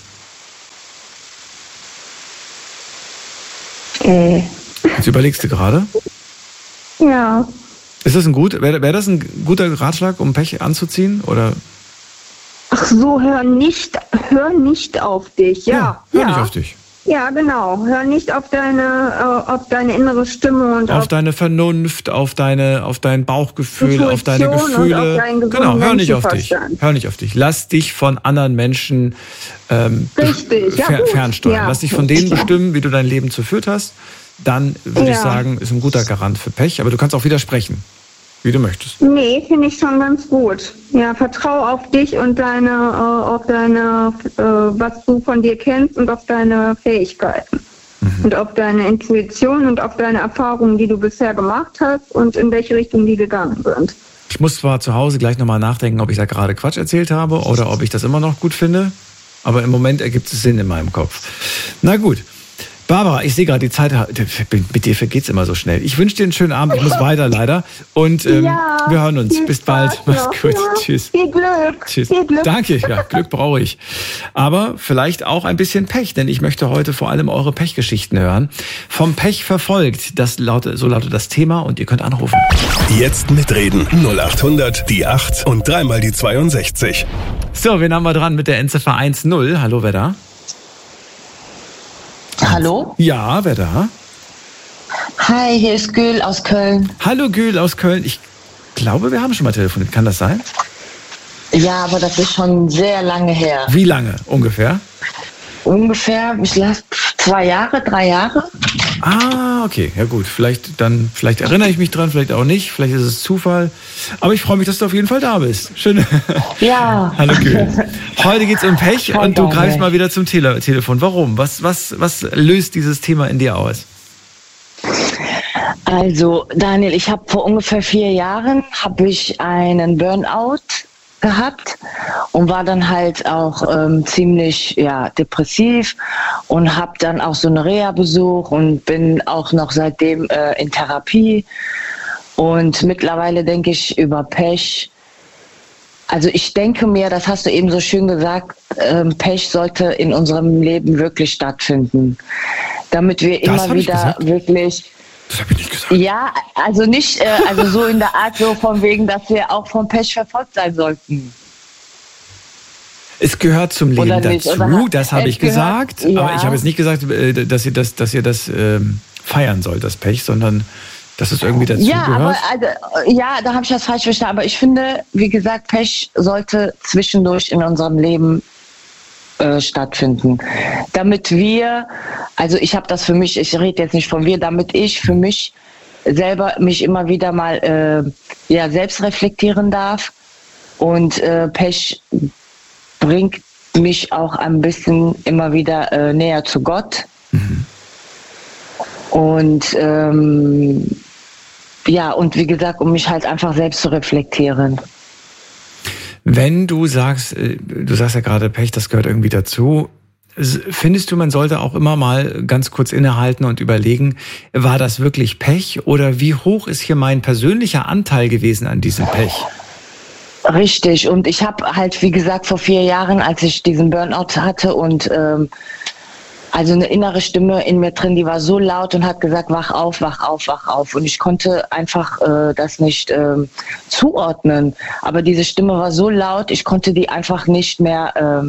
Jetzt überlegst du gerade? Ja. Ist das wäre das ein guter Ratschlag, um Pech anzuziehen, oder? Ach so, hör nicht auf dich, ja. Hör nicht auf dich. Ja, genau. Hör nicht auf deine innere Stimme und auf deine Vernunft, auf dein Bauchgefühl, Intuition, auf deine Gefühle. Genau, hör nicht auf dich. Hör nicht auf dich. Lass dich von anderen Menschen fernsteuern. Ja, Lass dich von denen bestimmen, wie du dein Leben zu führen hast. Dann würde ich sagen, ist ein guter Garant für Pech. Aber du kannst auch widersprechen, wie du möchtest. Nee, finde ich schon ganz gut. Ja, vertrau auf dich und auf deine, was du von dir kennst und auf deine Fähigkeiten. Und auf deine Intuition und auf deine Erfahrungen, die du bisher gemacht hast und in welche Richtung die gegangen sind. Ich muss zwar zu Hause gleich nochmal nachdenken, ob ich da gerade Quatsch erzählt habe oder ob ich das immer noch gut finde, aber im Moment ergibt es Sinn in meinem Kopf. Na gut. Barbara, ich sehe gerade, die Zeit, mit dir vergeht's immer so schnell. Ich wünsche dir einen schönen Abend, ich muss weiter leider. Und wir hören uns. Bis bald. Mach's gut. Ja. Tschüss. Viel Glück. Tschüss. Viel Glück. Danke, ja, Glück brauche ich. Aber vielleicht auch ein bisschen Pech, denn ich möchte heute vor allem eure Pechgeschichten hören. Vom Pech verfolgt, so lautet das Thema und ihr könnt anrufen. Jetzt mitreden. 0800 die 8 und 3 mal die 62. So, wen haben wir dran mit der Endziffer 10? Hallo, wer da? Hallo? Ja, wer da? Hi, hier ist Gül aus Köln. Hallo Gül aus Köln. Ich glaube, wir haben schon mal telefoniert. Kann das sein? Ja, aber das ist schon sehr lange her. Wie lange ungefähr? Ungefähr, 2 Jahre, 3 Jahre. Ah, okay. Ja gut, vielleicht erinnere ich mich dran, vielleicht auch nicht. Vielleicht ist es Zufall. Aber ich freue mich, dass du auf jeden Fall da bist. Schön. Ja. Hallo Gül. Heute geht's um Pech und du greifst mal wieder zum Telefon. Warum? Was löst dieses Thema in dir aus? Also Daniel, ich habe vor ungefähr 4 Jahren einen Burnout gehabt und war dann halt auch ziemlich depressiv und habe dann auch so eine Reha besucht und bin auch noch seitdem in Therapie. Und mittlerweile denke ich über Pech. Also ich denke mir, das hast du eben so schön gesagt, Pech sollte in unserem Leben wirklich stattfinden, damit wir immer wieder wirklich... Das habe ich nicht gesagt. Ja, also nicht, also so in der Art, so von wegen, dass wir auch vom Pech verfolgt sein sollten. Es gehört zum Leben dazu, das habe ich gesagt. Ja. Aber ich habe jetzt nicht gesagt, dass ihr das feiern sollt, das Pech, sondern dass es irgendwie dazu gehört. Aber da habe ich das falsch verstanden. Aber ich finde, wie gesagt, Pech sollte zwischendurch in unserem Leben stattfinden. Damit wir, also ich habe das für mich, ich rede jetzt nicht von wir, damit ich für mich selber mich immer wieder mal selbst reflektieren darf. Und Pech bringt mich auch ein bisschen immer wieder näher zu Gott. Mhm. Und und wie gesagt, um mich halt einfach selbst zu reflektieren. Wenn du sagst ja gerade Pech, das gehört irgendwie dazu, findest du, man sollte auch immer mal ganz kurz innehalten und überlegen, war das wirklich Pech oder wie hoch ist hier mein persönlicher Anteil gewesen an diesem Pech? Richtig, und ich habe halt, wie gesagt, vor 4 Jahren, als ich diesen Burnout hatte und also eine innere Stimme in mir drin, die war so laut und hat gesagt, wach auf, wach auf, wach auf. Und ich konnte einfach das nicht zuordnen. Aber diese Stimme war so laut, ich konnte die einfach nicht mehr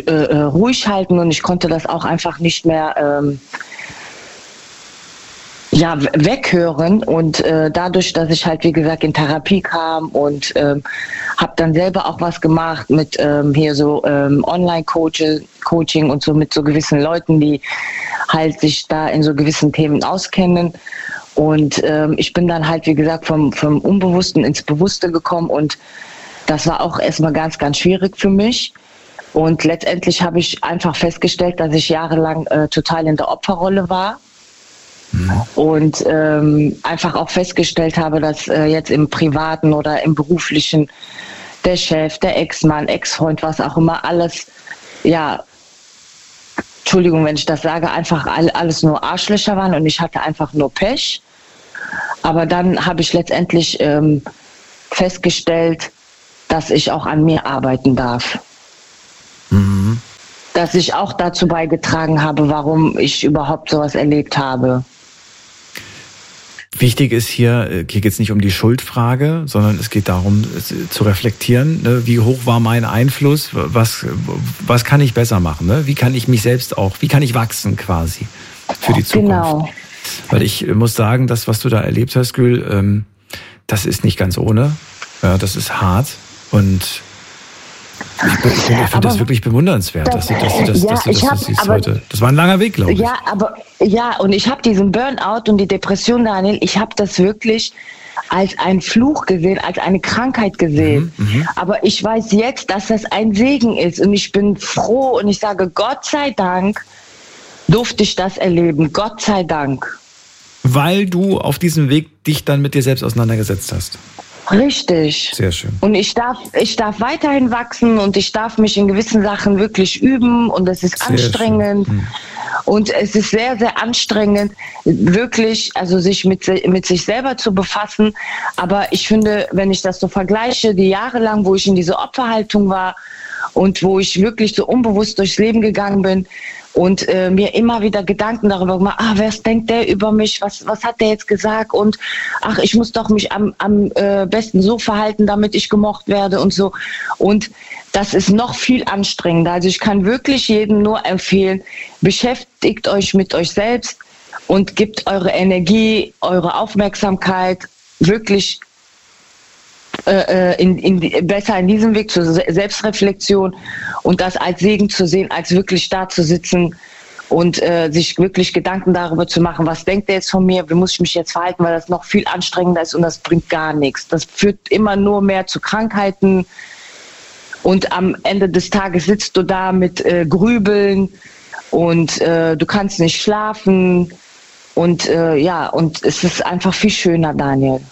ruhig halten und ich konnte das auch einfach nicht mehr weghören und dadurch, dass ich halt, wie gesagt, in Therapie kam und habe dann selber auch was gemacht mit hier so Online-Coaching und so mit so gewissen Leuten, die halt sich da in so gewissen Themen auskennen. Und ich bin dann halt, wie gesagt, vom Unbewussten ins Bewusste gekommen und das war auch erstmal ganz, ganz schwierig für mich. Und letztendlich habe ich einfach festgestellt, dass ich jahrelang total in der Opferrolle war. Und einfach auch festgestellt habe, dass jetzt im Privaten oder im Beruflichen der Chef, der Ex-Mann, Ex-Freund, was auch immer, alles, ja, Entschuldigung, wenn ich das sage, einfach alles nur Arschlöcher waren und ich hatte einfach nur Pech. Aber dann habe ich letztendlich festgestellt, dass ich auch an mir arbeiten darf. Dass ich auch dazu beigetragen habe, warum ich überhaupt sowas erlebt habe. Wichtig ist hier geht es nicht um die Schuldfrage, sondern es geht darum zu reflektieren, ne? Wie hoch war mein Einfluss, was kann ich besser machen, ne? Wie kann ich mich selbst auch, wie kann ich wachsen quasi für die Zukunft. Genau. Weil ich muss sagen, das, was du da erlebt hast, Gül, das ist nicht ganz ohne, ja, das ist hart und ich finde das wirklich bewundernswert, dass du das siehst heute. Das war ein langer Weg, glaube ich. Und ich habe diesen Burnout und die Depression, Daniel, ich habe das wirklich als einen Fluch gesehen, als eine Krankheit gesehen. Aber ich weiß jetzt, dass das ein Segen ist und ich bin froh und ich sage, Gott sei Dank durfte ich das erleben. Gott sei Dank. Weil du auf diesem Weg dich dann mit dir selbst auseinandergesetzt hast. Richtig. Sehr schön. Und ich darf weiterhin wachsen und ich darf mich in gewissen Sachen wirklich üben und es ist sehr anstrengend. Und es ist sehr, sehr anstrengend, wirklich, also sich mit sich selber zu befassen. Aber ich finde, wenn ich das so vergleiche, die Jahre lang, wo ich in dieser Opferhaltung war und wo ich wirklich so unbewusst durchs Leben gegangen bin, und mir immer wieder Gedanken darüber gemacht, was denkt der über mich, was hat der jetzt gesagt und ich muss doch mich am besten so verhalten, damit ich gemocht werde und so. Und das ist noch viel anstrengender. Also ich kann wirklich jedem nur empfehlen, beschäftigt euch mit euch selbst und gebt eure Energie, eure Aufmerksamkeit wirklich besser in diesem Weg zur Selbstreflexion und das als Segen zu sehen, als wirklich da zu sitzen und sich wirklich Gedanken darüber zu machen, was denkt der jetzt von mir, wie muss ich mich jetzt verhalten, weil das noch viel anstrengender ist und das bringt gar nichts. Das führt immer nur mehr zu Krankheiten und am Ende des Tages sitzt du da mit Grübeln und du kannst nicht schlafen und und es ist einfach viel schöner, Daniel.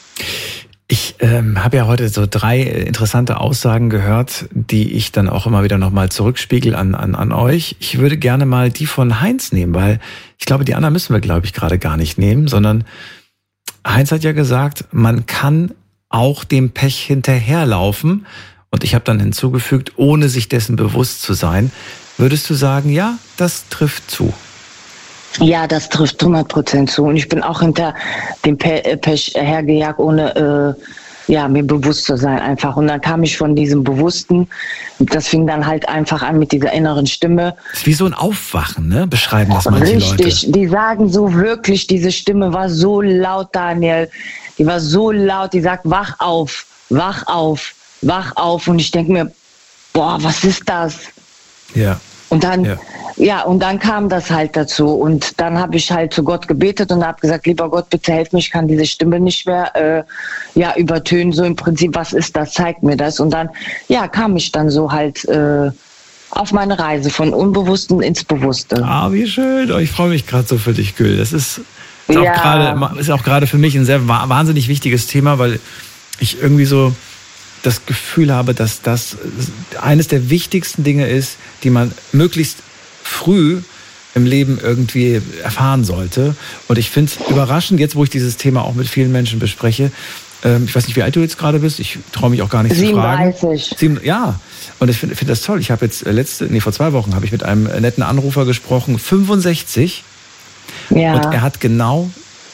Ich habe ja heute so 3 interessante Aussagen gehört, die ich dann auch immer wieder nochmal zurückspiegel an euch. Ich würde gerne mal die von Heinz nehmen, weil ich glaube, die anderen müssen wir, glaube ich, gerade gar nicht nehmen, sondern Heinz hat ja gesagt, man kann auch dem Pech hinterherlaufen und ich habe dann hinzugefügt, ohne sich dessen bewusst zu sein. Würdest du sagen, ja, das trifft zu? Ja, das trifft 100% zu. Und ich bin auch hinter dem Pech hergejagt, ohne mir bewusst zu sein einfach. Und dann kam ich von diesem Bewussten. Das fing dann halt einfach an mit dieser inneren Stimme. Das ist wie so ein Aufwachen, ne? Beschreiben das manche Leute. Richtig, die sagen so wirklich, diese Stimme war so laut, Daniel. Die war so laut, die sagt, wach auf, wach auf, wach auf. Und ich denke mir, boah, was ist das? Ja. Und dann, und dann kam das halt dazu. Und dann habe ich halt zu Gott gebetet und habe gesagt, lieber Gott, bitte helf mir, ich kann diese Stimme nicht mehr übertönen. So im Prinzip, was ist das? Zeig mir das. Und dann, kam ich dann so halt auf meine Reise von Unbewussten ins Bewusste. Ah, wie schön. Ich freue mich gerade so für dich, Gül. Das ist auch gerade für mich ein sehr wahnsinnig wichtiges Thema, weil ich irgendwie so das Gefühl habe, dass das eines der wichtigsten Dinge ist, die man möglichst früh im Leben irgendwie erfahren sollte. Und ich finde es überraschend, jetzt wo ich dieses Thema auch mit vielen Menschen bespreche, ich weiß nicht, wie alt du jetzt gerade bist, ich traue mich auch gar nicht 37. zu fragen. Ja, und ich finde das toll. Ich habe jetzt vor 2 Wochen habe ich mit einem netten Anrufer gesprochen, 65. Ja. Und er hat genau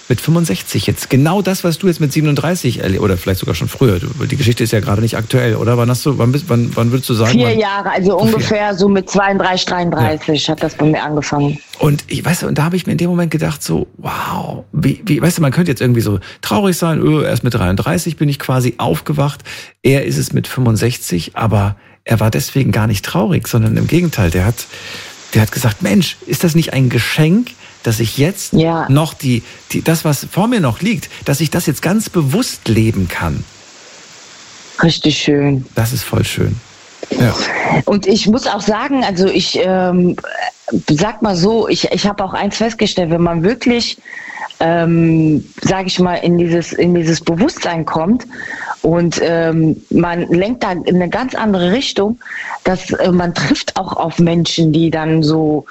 mit 65 jetzt. Genau das, was du jetzt mit 37 oder vielleicht sogar schon früher. Die Geschichte ist ja gerade nicht aktuell, oder? Wann würdest du sagen? 4 Jahre, also ungefähr so mit 32, 33 hat das bei mir angefangen. Und ich weiß, und da habe ich mir in dem Moment gedacht, so, wow, wie, weißt du, man könnte jetzt irgendwie so traurig sein, erst mit 33 bin ich quasi aufgewacht. Er ist es mit 65, aber er war deswegen gar nicht traurig, sondern im Gegenteil, der hat gesagt, Mensch, ist das nicht ein Geschenk, dass ich jetzt noch das, was vor mir noch liegt, dass ich das jetzt ganz bewusst leben kann. Richtig schön. Das ist voll schön. Ja. Und ich muss auch sagen, also ich sag mal so, ich habe auch eins festgestellt, wenn man wirklich, sage ich mal, in dieses Bewusstsein kommt und man lenkt da in eine ganz andere Richtung, dass man trifft auch auf Menschen, die dann so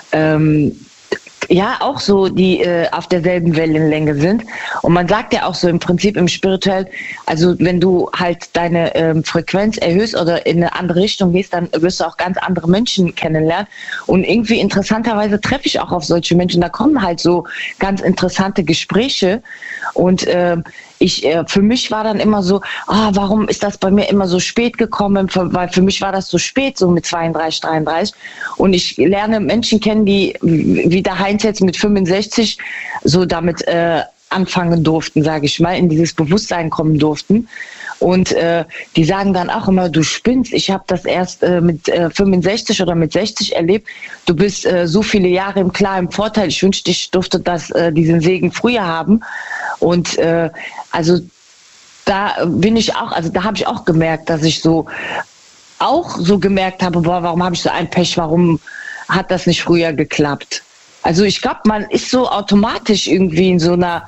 auch so, die auf derselben Wellenlänge sind. Und man sagt ja auch so im Prinzip im Spirituell, also wenn du halt deine Frequenz erhöhst oder in eine andere Richtung gehst, dann wirst du auch ganz andere Menschen kennenlernen. Und irgendwie interessanterweise treffe ich auch auf solche Menschen. Da kommen halt so ganz interessante Gespräche. Und für mich war dann immer so, warum ist das bei mir immer so spät gekommen? Weil für mich war das so spät, so mit 32, 33. Und ich lerne Menschen kennen, die, wie der Heinz jetzt mit 65, so damit anfangen durften, sage ich mal, in dieses Bewusstsein kommen durften. Und die sagen dann auch immer, du spinnst, ich habe das erst mit 65 oder mit 60 erlebt. Du bist so viele Jahre im klaren Vorteil. Ich wünschte, ich durfte diesen Segen früher haben. Und also da bin ich auch, also da habe ich auch gemerkt, dass ich so gemerkt habe, warum habe ich so ein Pech, warum hat das nicht früher geklappt? Also ich glaube, man ist so automatisch irgendwie in so einer,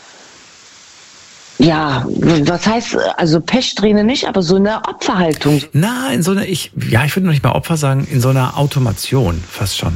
was heißt, also Pechsträhne nicht, aber so eine Opferhaltung. Na, in so einer, ich würde noch nicht mal Opfer sagen, in so einer Automation fast schon.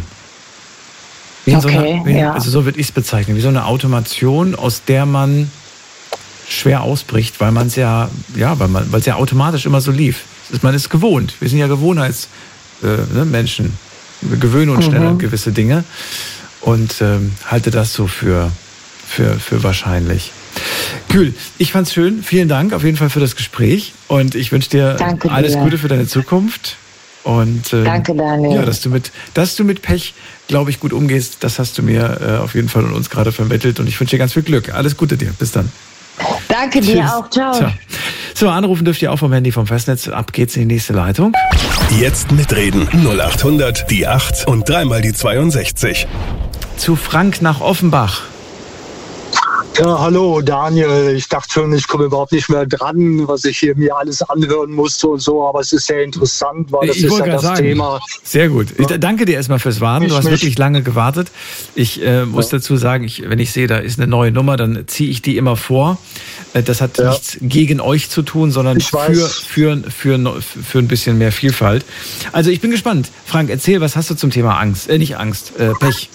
Also so würde ich es bezeichnen, wie so eine Automation, aus der man schwer ausbricht, weil man es weil es ja automatisch immer so lief. Man ist gewohnt. Wir sind ja Gewohnheitsmenschen. Wir gewöhnen uns schnell an gewisse Dinge und halte das so für wahrscheinlich. Cool. Ich fand's schön. Vielen Dank auf jeden Fall für das Gespräch und ich wünsche dir alles Gute für deine Zukunft. Und danke, Daniel. Ja, dass du mit Pech, glaube ich, gut umgehst, das hast du mir auf jeden Fall und uns gerade vermittelt und ich wünsche dir ganz viel Glück. Alles Gute dir. Bis dann. Danke dir auch. Ciao. So, anrufen dürft ihr auch vom Handy vom Festnetz. Ab geht's in die nächste Leitung. Jetzt mitreden. 0800 die 8 und dreimal die 62. Zu Frank nach Offenbach. Ja, hallo Daniel. Ich dachte schon, ich komme überhaupt nicht mehr dran, was ich hier mir alles anhören musste und so, aber es ist sehr interessant, weil das ist ja das Thema. Sehr gut. Ich danke dir erstmal fürs Warten. Du hast wirklich lange gewartet. Ich muss dazu sagen, wenn ich sehe, da ist eine neue Nummer, dann ziehe ich die immer vor. Das hat nichts gegen euch zu tun, sondern für ein bisschen mehr Vielfalt. Also ich bin gespannt. Frank, erzähl, was hast du zum Thema Angst? Nicht Angst, Pech.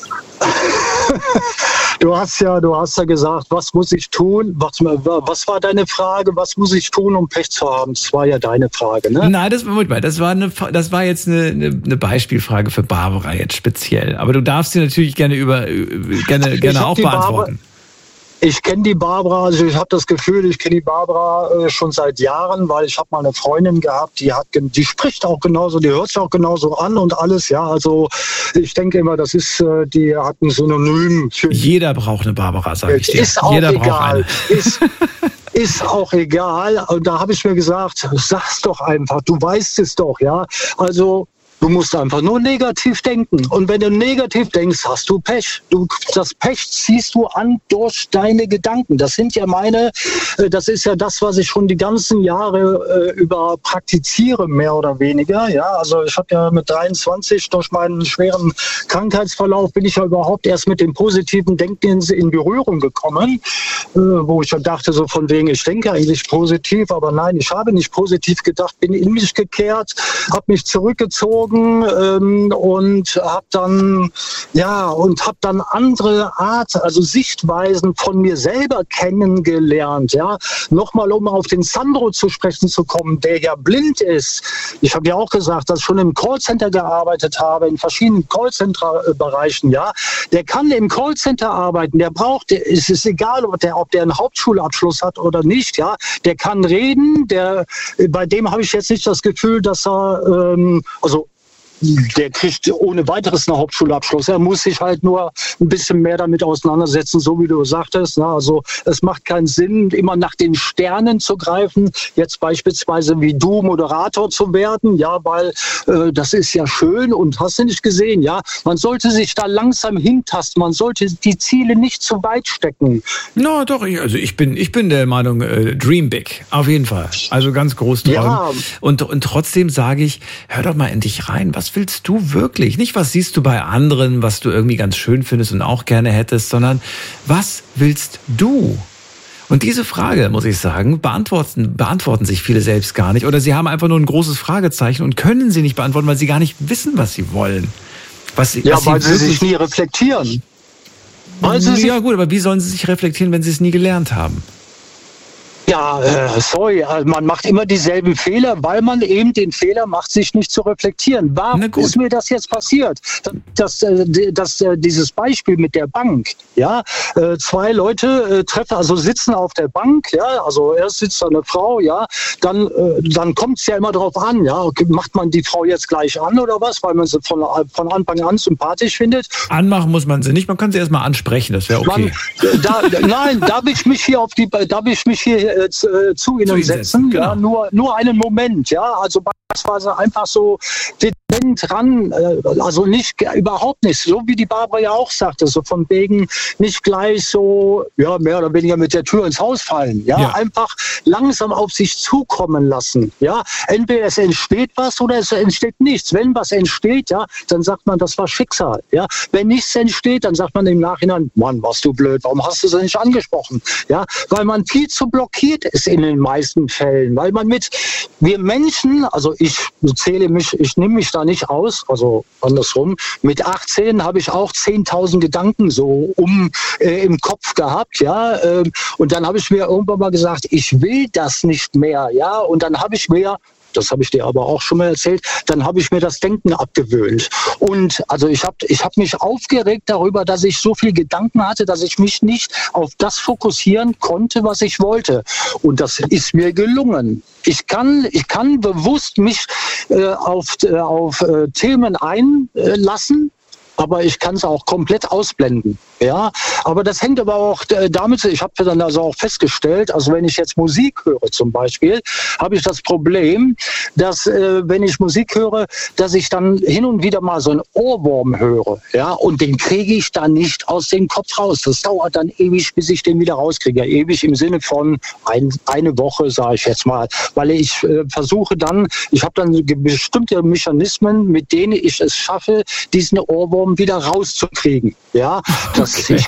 Du hast ja gesagt, was muss ich tun? Was war deine Frage? Was muss ich tun, um Pech zu haben? Das war ja deine Frage, ne? Nein, das war jetzt eine Beispielfrage für Barbara jetzt speziell. Aber du darfst sie natürlich gerne auch beantworten. Ich kenne die Barbara, also ich habe das Gefühl, ich kenne die Barbara schon seit Jahren, weil ich habe mal eine Freundin gehabt, die spricht auch genauso, die hört sich auch genauso an und alles, ja, also ich denke immer, die hat ein Synonym für... Jeder braucht eine Barbara, sage ich dir. Ist auch egal. Ist auch egal. Und da habe ich mir gesagt, sag's doch einfach, du weißt es doch, ja, also... Du musst einfach nur negativ denken. Und wenn du negativ denkst, hast du Pech. Das Pech ziehst du an durch deine Gedanken. Das ist ja das, was ich schon die ganzen Jahre über praktiziere, mehr oder weniger. Ja, also ich habe ja mit 23 durch meinen schweren Krankheitsverlauf bin ich ja überhaupt erst mit dem positiven Denken in Berührung gekommen, wo ich ja dachte, so von wegen, ich denke eigentlich positiv, aber nein, ich habe nicht positiv gedacht, bin in mich gekehrt, habe mich zurückgezogen gezogen und habe dann andere also Sichtweisen von mir selber kennengelernt. Ja, nochmal um auf den Sandro zu sprechen zu kommen, der ja blind ist. Ich habe ja auch gesagt, dass ich schon im Callcenter gearbeitet habe, in verschiedenen Callcenter-Bereichen. Ja, der kann im Callcenter arbeiten. Es ist egal, ob der einen Hauptschulabschluss hat oder nicht. Ja, der kann reden. Bei dem habe ich jetzt nicht das Gefühl, dass er der kriegt ohne weiteres einen Hauptschulabschluss. Er muss sich halt nur ein bisschen mehr damit auseinandersetzen, so wie du sagtest. Ne? Also es macht keinen Sinn, immer nach den Sternen zu greifen, jetzt beispielsweise wie du Moderator zu werden, ja, weil das ist ja schön und hast du nicht gesehen, ja. Man sollte sich da langsam hintasten, man sollte die Ziele nicht zu weit stecken. Na doch, ich bin der Meinung, dream big, auf jeden Fall. Also ganz groß träumen. Ja. Und trotzdem sage ich, hör doch mal in dich rein, was willst du wirklich? Nicht, was siehst du bei anderen, was du irgendwie ganz schön findest und auch gerne hättest, sondern was willst du? Und diese Frage, muss ich sagen, beantworten sich viele selbst gar nicht. Oder sie haben einfach nur ein großes Fragezeichen und können sie nicht beantworten, weil sie gar nicht wissen, was sie wollen. Weil sie sich nie reflektieren. Ja gut, aber wie sollen sie sich reflektieren, wenn sie es nie gelernt haben? Ja, man macht immer dieselben Fehler, weil man eben den Fehler macht, sich nicht zu reflektieren. Warum ist mir das jetzt passiert? Dieses Beispiel mit der Bank, ja, zwei Leute sitzen auf der Bank, ja, also erst sitzt da eine Frau, ja, dann kommt es ja immer darauf an, ja, macht man die Frau jetzt gleich an oder was, weil man sie von Anfang an sympathisch findet? Anmachen muss man sie nicht, man kann sie erstmal ansprechen, das wäre okay. Darf ich mich hier zu Ihnen setzen, genau. Ja, nur einen Moment, ja, also beispielsweise einfach so dezent ran, also überhaupt nicht, so wie die Barbara ja auch sagte, so von wegen nicht gleich so, ja, mehr oder weniger mit der Tür ins Haus fallen, ja, einfach langsam auf sich zukommen lassen, ja, entweder es entsteht was oder es entsteht nichts, wenn was entsteht, ja, dann sagt man, das war Schicksal, ja, wenn nichts entsteht, dann sagt man im Nachhinein, Mann, warst du blöd, warum hast du es nicht angesprochen, ja, weil man viel zu blockiert ist in den meisten Fällen, weil wir Menschen, also ich nehme mich da nicht aus, also andersrum, mit 18 habe ich auch 10.000 Gedanken so im Kopf gehabt, ja, und dann habe ich mir irgendwann mal gesagt, ich will das nicht mehr, ja, und dann habe ich mir, das habe ich dir aber auch schon mal erzählt, dann habe ich mir das Denken abgewöhnt. Und also ich hab mich aufgeregt darüber, dass ich so viel Gedanken hatte, dass ich mich nicht auf das fokussieren konnte, was ich wollte. Und das ist mir gelungen. Ich kann bewusst mich auf Themen einlassen, aber ich kann es auch komplett ausblenden. Ja, aber das hängt aber auch damit, ich habe dann also auch festgestellt, also wenn ich jetzt Musik höre zum Beispiel, habe ich das Problem, dass wenn ich Musik höre, dass ich dann hin und wieder mal so einen Ohrwurm höre, ja, und den kriege ich dann nicht aus dem Kopf raus. Das dauert dann ewig, bis ich den wieder rauskriege. Ja, ewig im Sinne von eine Woche, sage ich jetzt mal, weil ich versuche dann, ich habe dann bestimmte Mechanismen, mit denen ich es schaffe, diesen Ohrwurm wieder rauszukriegen, ja, dass ich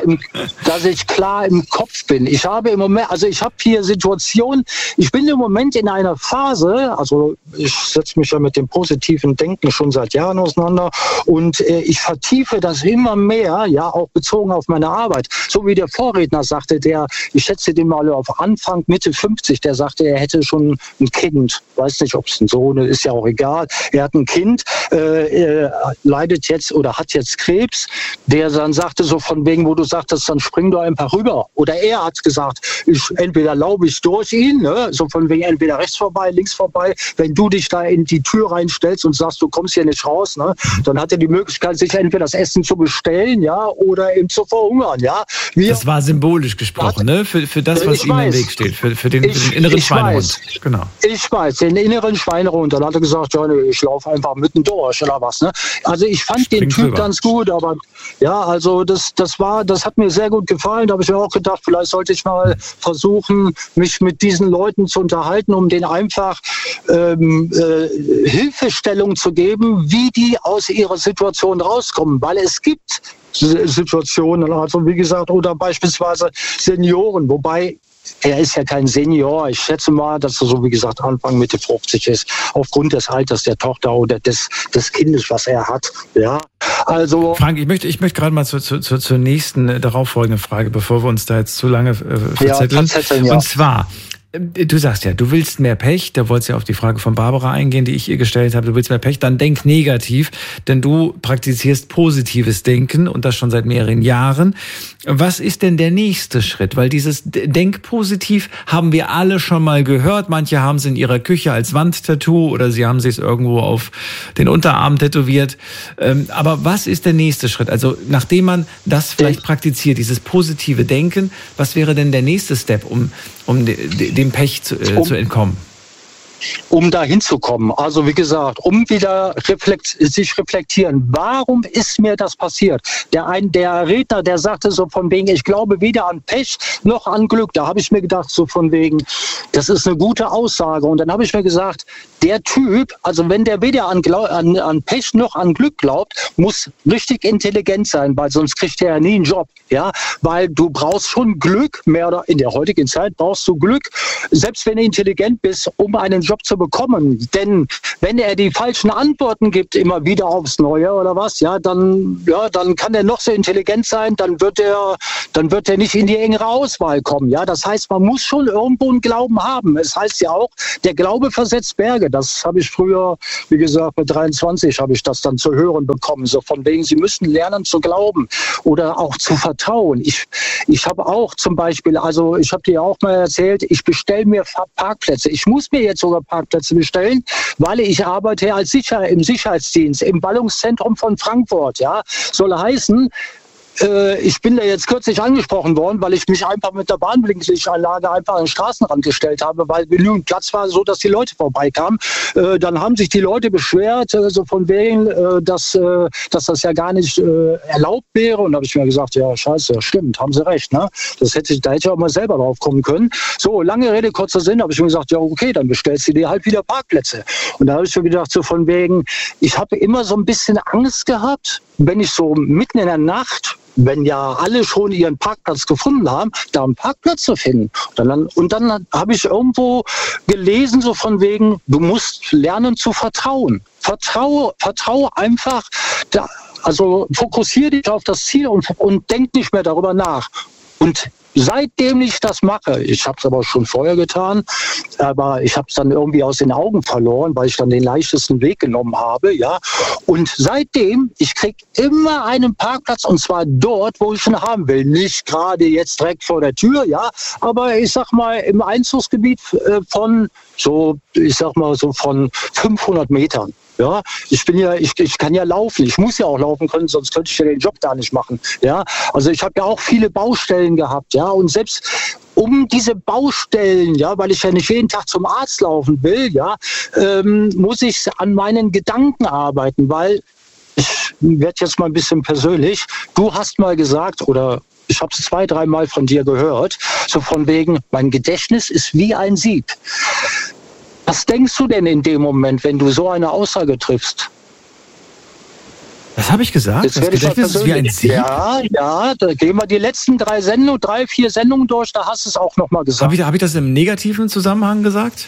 klar im Kopf bin. Ich habe im Moment, also ich habe hier Situationen, ich bin im Moment in einer Phase, also ich setze mich ja mit dem positiven Denken schon seit Jahren auseinander und ich vertiefe das immer mehr, ja, auch bezogen auf meine Arbeit. So wie der Vorredner sagte, ich schätze den mal auf Anfang, Mitte 50, der sagte, er hätte schon ein Kind. Weiß nicht, ob es ein Sohn ist, ist ja auch egal. Er hat ein Kind, leidet jetzt oder hat jetzt Krebs, der dann sagte, so von wegen, wo du sagtest, dann spring doch einfach rüber. Oder er hat gesagt, entweder laube ich durch ihn, ne? So von wegen entweder rechts vorbei, links vorbei. Wenn du dich da in die Tür reinstellst und sagst, du kommst hier nicht raus, ne? Dann hat er die Möglichkeit, sich entweder das Essen zu bestellen, ja, oder eben zu verhungern, ja. Das war symbolisch gesprochen, ne? Für das, was ihm im Weg steht, für den inneren Schweinehund. Genau. Ich weiß, den inneren Schweinehund. Dann hat er gesagt, ja, ich laufe einfach mitten durch oder was, ne? Also ich fand den Typ ganz gut, aber ja, also das hat mir sehr gut gefallen. Da habe ich mir auch gedacht, vielleicht sollte ich mal versuchen, mich mit diesen Leuten zu unterhalten, um denen einfach Hilfestellung zu geben, wie die aus ihrer Situation rauskommen. Weil es gibt Situationen, also wie gesagt, oder beispielsweise Senioren, wobei er ist ja kein Senior. Ich schätze mal, dass er so, wie gesagt, Anfang Mitte 50 ist, aufgrund des Alters der Tochter oder des Kindes, was er hat. Ja, also. Frank, ich möchte gerade mal zur nächsten darauffolgenden Frage, bevor wir uns da jetzt zu lange verzetteln. Und zwar, du sagst ja, du willst mehr Pech, da wolltest ja auf die Frage von Barbara eingehen, die ich ihr gestellt habe, du willst mehr Pech, dann denk negativ, denn du praktizierst positives Denken und das schon seit mehreren Jahren. Was ist denn der nächste Schritt? Weil dieses Denk positiv haben wir alle schon mal gehört, manche haben es in ihrer Küche als Wandtattoo oder sie haben es irgendwo auf den Unterarm tätowiert. Aber was ist der nächste Schritt? Also nachdem man das vielleicht praktiziert, dieses positive Denken, was wäre denn der nächste Step, um dem Pech zu entkommen? Um da hinzukommen. Also wie gesagt, um wieder sich reflektieren. Warum ist mir das passiert? Der Redner, der sagte so von wegen, ich glaube weder an Pech noch an Glück. Da habe ich mir gedacht so von wegen, das ist eine gute Aussage. Und dann habe ich mir gesagt, der Typ, also wenn der weder an Pech noch an Glück glaubt, muss richtig intelligent sein, weil sonst kriegt er ja nie einen Job. Ja, weil du brauchst schon Glück, mehr oder in der heutigen Zeit brauchst du Glück, selbst wenn du intelligent bist, um einen Job zu bekommen. Denn wenn er die falschen Antworten gibt, immer wieder aufs Neue oder was, dann kann er noch so intelligent sein, dann wird er nicht in die engere Auswahl kommen. Ja, das heißt, man muss schon irgendwo einen Glauben haben. Es heißt ja auch, der Glaube versetzt Berge. Das habe ich früher, wie gesagt, mit 23 habe ich das dann zu hören bekommen. So von wegen, Sie müssen lernen zu glauben oder auch zu vertrauen. Ich habe auch zum Beispiel, also ich habe dir auch mal erzählt, ich bestelle mir Parkplätze. Ich muss mir jetzt sogar Parkplätze bestellen, weil ich arbeite im Sicherheitsdienst, im Ballungszentrum von Frankfurt. Ja, soll heißen, ich bin da jetzt kürzlich angesprochen worden, weil ich mich einfach mit der Bahnblinklichtanlage einfach an den Straßenrand gestellt habe, weil genügend Platz war, so dass die Leute vorbeikamen. Dann haben sich die Leute beschwert, so von wegen, dass das ja gar nicht erlaubt wäre. Und da habe ich mir gesagt, ja, scheiße, stimmt, haben sie recht. Ne? Da hätte ich auch mal selber drauf kommen können. So, lange Rede, kurzer Sinn, habe ich mir gesagt, ja, okay, dann bestellst du dir halt wieder Parkplätze. Und da habe ich mir gedacht, so von wegen, ich habe immer so ein bisschen Angst gehabt, wenn ich so mitten in der Nacht, wenn ja alle schon ihren Parkplatz gefunden haben, da einen Parkplatz zu finden. Und dann habe ich irgendwo gelesen, so von wegen, du musst lernen zu vertrauen. Vertraue einfach, also fokussiere dich auf das Ziel und denk nicht mehr darüber nach. Und seitdem ich das mache, ich habe es aber schon vorher getan, aber ich habe es dann irgendwie aus den Augen verloren, weil ich dann den leichtesten Weg genommen habe, ja. Und seitdem, ich kriege immer einen Parkplatz und zwar dort, wo ich ihn haben will. Nicht gerade jetzt direkt vor der Tür, ja, aber ich sag mal im Einzugsgebiet von so, von 500 Metern. Ja, ich kann ja laufen. Ich muss ja auch laufen können, sonst könnte ich ja den Job gar nicht machen. Ja, also ich habe ja auch viele Baustellen gehabt. Ja, und selbst um diese Baustellen, ja, weil ich ja nicht jeden Tag zum Arzt laufen will, ja, muss ich an meinen Gedanken arbeiten, weil ich werde jetzt mal ein bisschen persönlich. Du hast mal gesagt, oder ich habe es 2-3 Mal von dir gehört, so von wegen, mein Gedächtnis ist wie ein Sieb. Was denkst du denn in dem Moment, wenn du so eine Aussage triffst? Was habe ich gesagt? Das Gedächtnis ist wie ein Sieb? Ja, da gehen wir die letzten 3-4 Sendungen durch, da hast du es auch nochmal gesagt. Habe ich das im negativen Zusammenhang gesagt?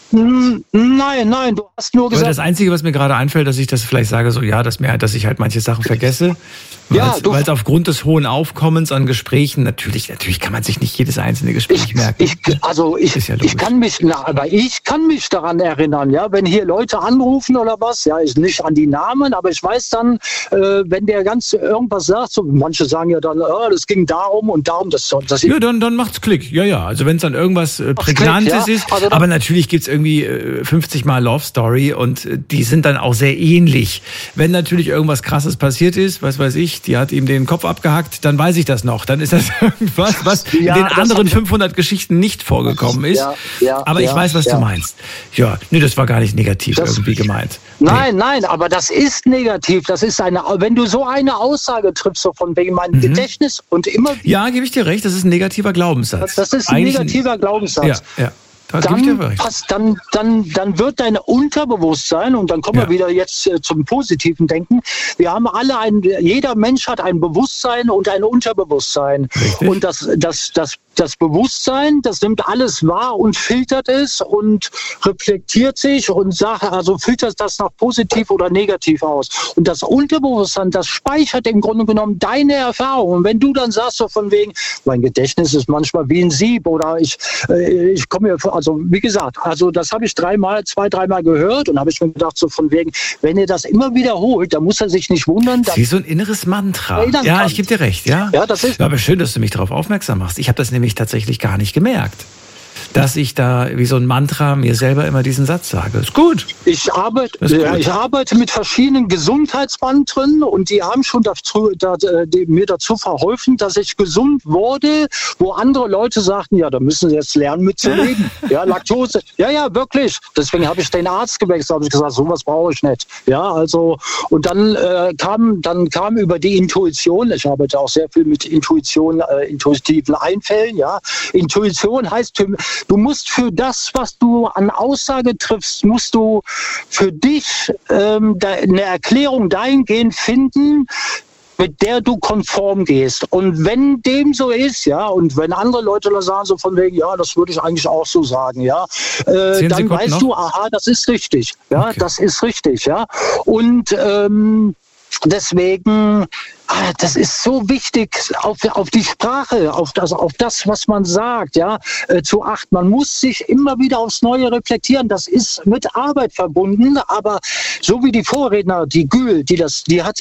Nein, du hast nur gesagt... Aber das Einzige, was mir gerade einfällt, dass ich das vielleicht sage, so ja, dass ich halt manche Sachen vergesse, weil es aufgrund des hohen Aufkommens an Gesprächen, natürlich kann man sich nicht jedes einzelne Gespräch merken. Ich kann mich daran erinnern, ja, wenn hier Leute anrufen oder was, ja, ich nicht an die Namen, aber ich weiß dann, wenn der ganz irgendwas sagt, so manche sagen ja dann, das ging darum und darum, ja, dann macht's Klick, ja, also wenn es dann irgendwas Prägnantes ist, also aber natürlich gibt's irgendwie 50 Mal Love Story und die sind dann auch sehr ähnlich. Wenn natürlich irgendwas Krasses passiert ist, was weiß ich, die hat ihm den Kopf abgehackt, dann weiß ich das noch. Dann ist das irgendwas, was in den anderen 500 Geschichten nicht vorgekommen ist. Aber ich weiß, was du meinst. Ja, das war gar nicht negativ irgendwie gemeint. Nein, aber das ist negativ. Das ist wenn du so eine Aussage triffst, so von wegen meinem Gedächtnis und immer... Ja, gebe ich dir recht, das ist ein negativer Glaubenssatz. Das ist ein negativer Glaubenssatz. Ja. dann wird dein Unterbewusstsein, und dann kommen wir wieder jetzt zum positiven Denken, wir haben alle jeder Mensch hat ein Bewusstsein und ein Unterbewusstsein. Richtig. Und das Bewusstsein, das nimmt alles wahr und filtert es und reflektiert sich und filtert das nach positiv oder negativ aus. Und das Unterbewusstsein, das speichert im Grunde genommen deine Erfahrungen. Und wenn du dann sagst, so von wegen, mein Gedächtnis ist manchmal wie ein Sieb oder ich komme mir vor, also wie gesagt, das habe ich zwei, dreimal gehört und habe ich mir gedacht, so von wegen, wenn er das immer wiederholt, dann muss er sich nicht wundern. Wie so ein inneres Mantra. Ja, ich gebe dir recht, ja. Ja, das ist. Aber schön, dass du mich darauf aufmerksam machst. Ich habe das nämlich tatsächlich gar nicht gemerkt, dass ich da wie so ein Mantra mir selber immer diesen Satz sage. Ist gut. Ich arbeite mit verschiedenen Gesundheitsmantren und die haben schon mir dazu verholfen, dass ich gesund wurde, wo andere Leute sagten, ja, da müssen sie jetzt lernen mitzuleben. Ja, Laktose. Ja, wirklich. Deswegen habe ich den Arzt gewechselt, habe ich gesagt, sowas brauche ich nicht. Ja, also, und dann kam über die Intuition, ich arbeite auch sehr viel mit intuitiven Einfällen, ja. Intuition heißt, du musst für das, was du an Aussage triffst, musst du für dich eine Erklärung dahingehend finden, mit der du konform gehst. Und wenn dem so ist, ja, und wenn andere Leute da sagen, so von wegen, ja, das würde ich eigentlich auch so sagen, ja, dann weißt du, aha, das ist richtig. Ja, okay. Das ist richtig, ja. Und deswegen, das ist so wichtig, auf die Sprache, auf das, was man sagt, ja, zu achten. Man muss sich immer wieder aufs Neue reflektieren. Das ist mit Arbeit verbunden, aber so wie die Vorredner, die Gül, die hat